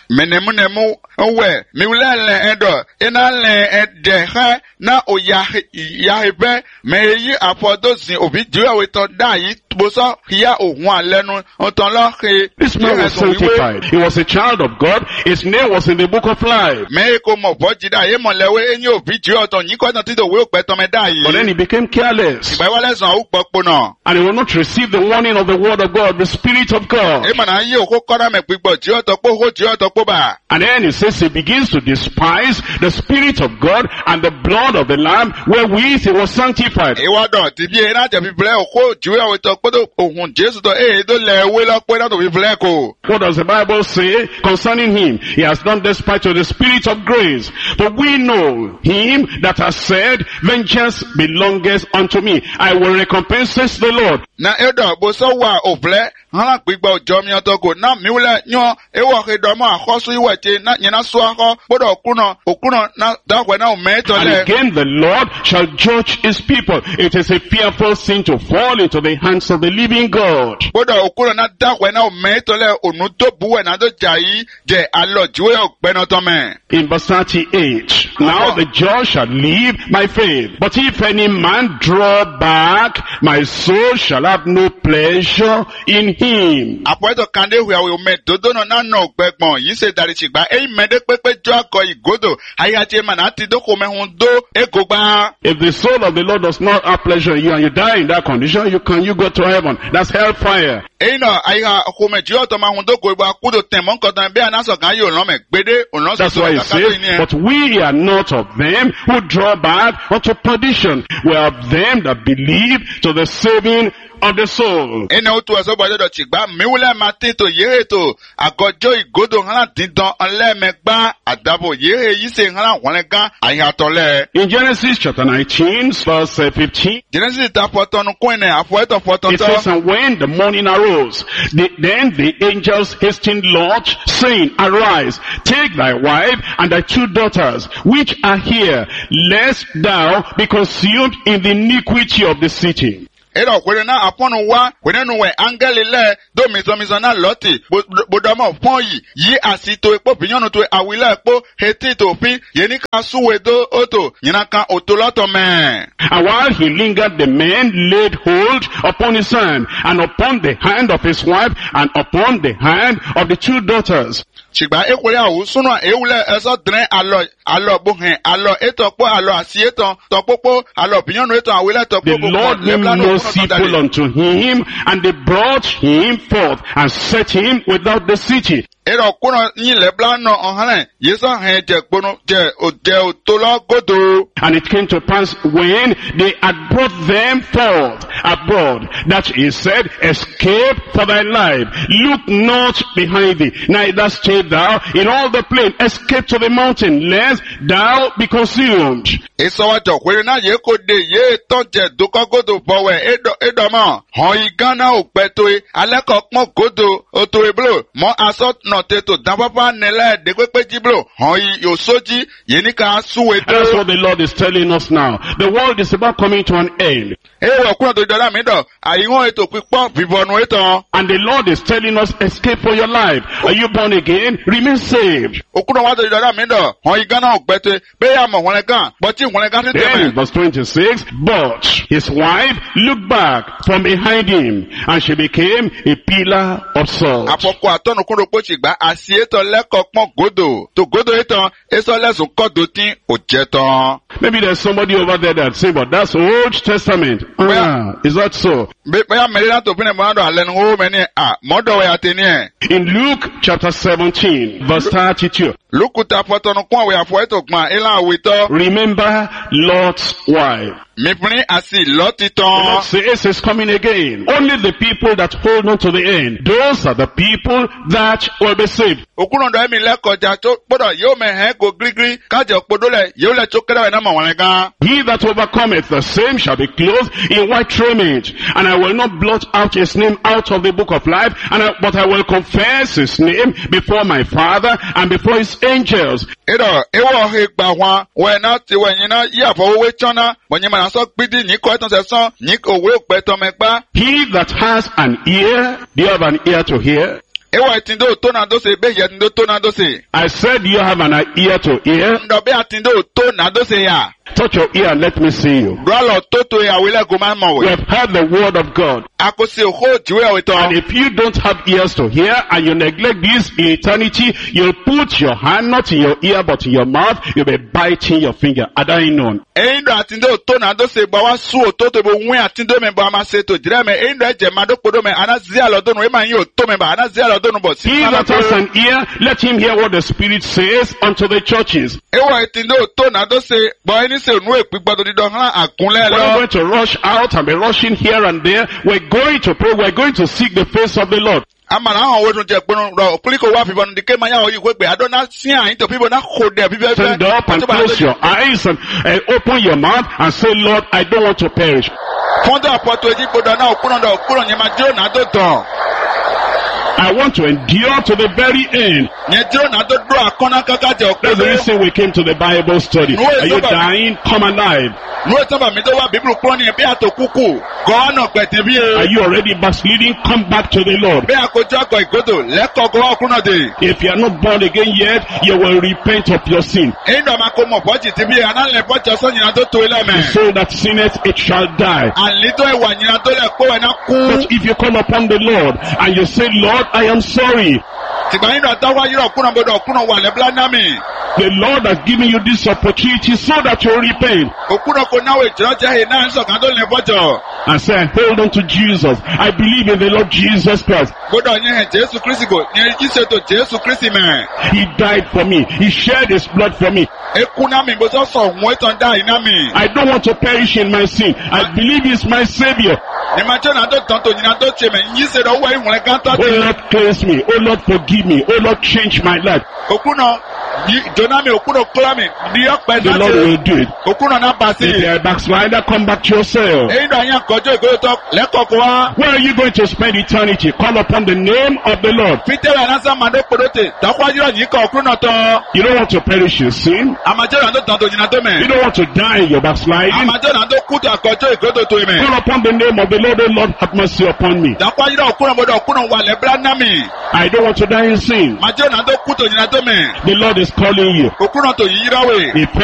menemu nemu we miulele edo ina le edehe na oyahe yahebe meyi afodosin obi jiwa we to da yi boso hiya ohun alenu onton lo he. This man was sanctified. He was a child of God. His name was in the book of life. Me ko mo boji da ye mo lewe enyi obi jiwa to yin ko na ti do we pe to me da yi. But then he became careless. Igba wale san o popo na. And he will not receive the warning of the word of God, the Spirit of God. E ma na yi oko kora me pigbo jiwa to po ho jiwa to po ba. And then he says he begins to despise the Spirit of God and the blood of the Lamb wherewith he was sanctified. E wa do ti bi e na je bibele oko jiwa we to podo ohun Jesu to e do lewe lo pe na to bibele ko. What does the Bible say concerning him? He has done despite to the Spirit of grace. But we know him that has said, vengeance belongeth unto me. I will recompense, says the Lord. Na edo bo so wa ovle han gbigba ojo mi otoko na miule nyo e wo he do ma akhosu iweche na nyina so akho bodo okuno okuno na dakwe na o meto le. And again the Lord shall judge his people. It is a fearful sin to fall into the hands of the living God. Bodo okuno na dakwe na o meto le onu to buwe na do jai je alo jiwe ogbeno to me. In verse thirty-eight, now the judge shall leave my faith, but if any man draw back, my soul shall have no pleasure in him. Apoeto kande hu awe me dodo no na no gbegbon yi se dari chigba e mede pepe jo ako igodo ayache man ati do ko me hun do egogba. If the soul of the Lord does not have pleasure in you and you die in that condition, you can you go to heaven. That's hellfire. E no aya ko me jo to ma hun do ko gba kudo temon ko tan be anaso kan yo lo me gbede onlo so. That's why he says, but we are not of them who draw back unto perdition. We are of them that believe to the saving of the soul. Ene o tu aso bojo do chigba miwule mati to yere to agojo igodo han dindan onle megba adabo yere yi se han won gan ayatole. In Genesis chapter nineteen verse fifteen, Genesis ta potonu kun ne afo eto foton it to. says, and when the morning arose, the, then the angels hastened Lot, saying, arise, take thy wife and thy two daughters, which are here, lest thou be consumed in the iniquity of the city. Ero kwere na aponu wa kwere nu we angeli le do mizo mizo na loti bodamo pon yi yi asito epo binyonu to awile epo heti to fi yeni ka suwe do oto yina kan otoloto me. And while he lingered, the man laid hold upon his hand, and upon the hand of his wife, and upon the hand of the two daughters. Chigba ekwere awu sunu ewule eso dren alo alo buhen alo etokpo alo asieton topopo alo binyonu eto awile topopo. The Lord named no sequel unto him, and they brought him forth and set him without the city. Ero kuno ni lebla no ohane yeso he je gbono je ode otolo godo. And it came to pass when they had brought them forth abroad, that he said, escape for thy life, look not behind thee, neither stay thou in all the plain, escape to the mountain, lest thou be consumed. Eso wa jo kwere na ye ko de ye ton je doko godo bowe edo edo mo hon igana opeto e aleko pon godo oto eblo mo asot no teto dababa nele de pepe jiblo hon yosoji yenika suwe to. That's what the Lord is telling us now. The world is about coming to an end. E wo kun to dola mi do ayiwon eto pipo bibonu eto. And the Lord is telling us, escape for your life. Are you born again? Remain saved. Okuno wa to dola mi do hon igana opeto be ya mo won gan but ti won gan ti Then verse twenty-six, but his wife looked back from behind him, and she became a pillar of salt. Apoko atonu kun ro po chigba asieto leko pon godo to godo eto eso lesun kodo tin ojeton. Maybe there's somebody over there that say, but that's Old Testament. Ah, is that so? Be ya merina to pine mo do alenu o meni ah modo we ateni e. In Luke chapter seventeen, verse thirty-two, Lukuta potonu kun we afo eto gban ila awito. remember Lot's wife. Mipni asi The Lord lotiton. says is coming again. Only the people that hold on to the end, those are the people that will be saved. Okuno do emi lekoja to podo yo me he go grigri kaje opodo le yo le chokere we na mo won gan. He that overcometh, the same shall be clothed in white raiment, and I will not blot out his name out of the book of life, and I, but I will confess his name before my Father and before his angels. Edo ewo he gba wan we na ti we yin na ya fo we chona bo yin ma so gbidi ni ko eton se son ni owe pe to me pa. He that has an ear, do you have an ear to hear? Ewa etindo to na dose be ye etindo to na dose. I said you have an ear to hear. Ndo be etindo to na dose ya. Touch your ear and let me see you. Bralo to to ya wile goma We mawe. have heard the word of God. Akosi oho jiwe And weton. if you don't have ears to hear and you neglect this in eternity, you'll put your hand not in your ear but in your mouth. You'll be biting your finger. Adain Eindo atindo to na dose ba wa su to to bo wen atindo me ba ma se to dire me eindo eje ma do podo me anazi alodonu e ma yin o to me ba anazi alodonu bo si. He that has an ear, let him hear what the Spirit says unto the churches. Ewa etindo to na dose bo eni se nu e pigbodo dido han akunle We're not lo. going to rush out and be rushing here and there. We're going to pray. We're going to seek the face of the Lord. Amana han wo tun je pinu ro kuliko wa fi bonu dike ma ya o yi we pe adona sin ayin to people na ko de people. Stand up and close your eyes and uh, open your mouth and say, Lord, I don't want to perish. Fondo apoto eji podo na okuno do okuno nyema jo na do don. I want to endure to the very end. Nye jo na do do akona kaka je That's the okuno. reason we came to the Bible study. No, it's Are you not. dying? Come alive. Nu e taba mi do wa Bible kuro ni e bi atokuku. Go na pete bi Are e. you already backsliding? Come back to the Lord. Be akojo ago igodo leko go okuno de. If you are not born again yet, you will repent of your sin. Eindo ma ko mo boji ti bi e ana le boji so nyina do to ile me. The soul that sinneth, it shall die. Alito e wa nyina do le ko e na ku. But if you call upon the Lord and you say, Lord, I am sorry. Tigba yin do atawa yiro okuno bodo okuno wa le bla na mi. The Lord has given you this opportunity so that you repent. Okuno ko na we jiro je he na so kan do le bojo. And say, I hold on to Jesus. I believe in the Lord Jesus Christ. Bodo yin he Jesu Kristi go. Nye jise to Jesu Kristi me. He died for me. He shed his blood for me. Eku na mi bo so so won itan da ina mi. I don't want to perish in my sin. I believe he's my savior. Ni ma jo na do tan to nyina do che me. Yin se do wa yin won kan ta Oh ti. Lord, cleanse me. Oh Lord, forgive me. Oh Lord, change my life. Okuno yi jona mi okuno kla mi. Ni o pe The na Lord ti. will do it. Okuno na ba si. If you're a backslider, come back to yourself. Eyin do yan kojo igodo to leko ko wa. Where are you going to spend eternity? Call upon the name of the Lord. Peter na sa ma do podote. Ta kwa yiro yin ka okuno to. You don't want to perish in sin. Amajo na do tan to nyina do me. You don't want to die in your backsliding. Amajo na do ku to akojo igodo to me. Call upon the name of the Lord. Oh Lord, have mercy upon me. Ta kwa yiro okuno bodo okuno wa le bla na mi. I don't want to die in sin. Majo na do ku to nyina do me. The Lord is calling you. Okuno to yira we. If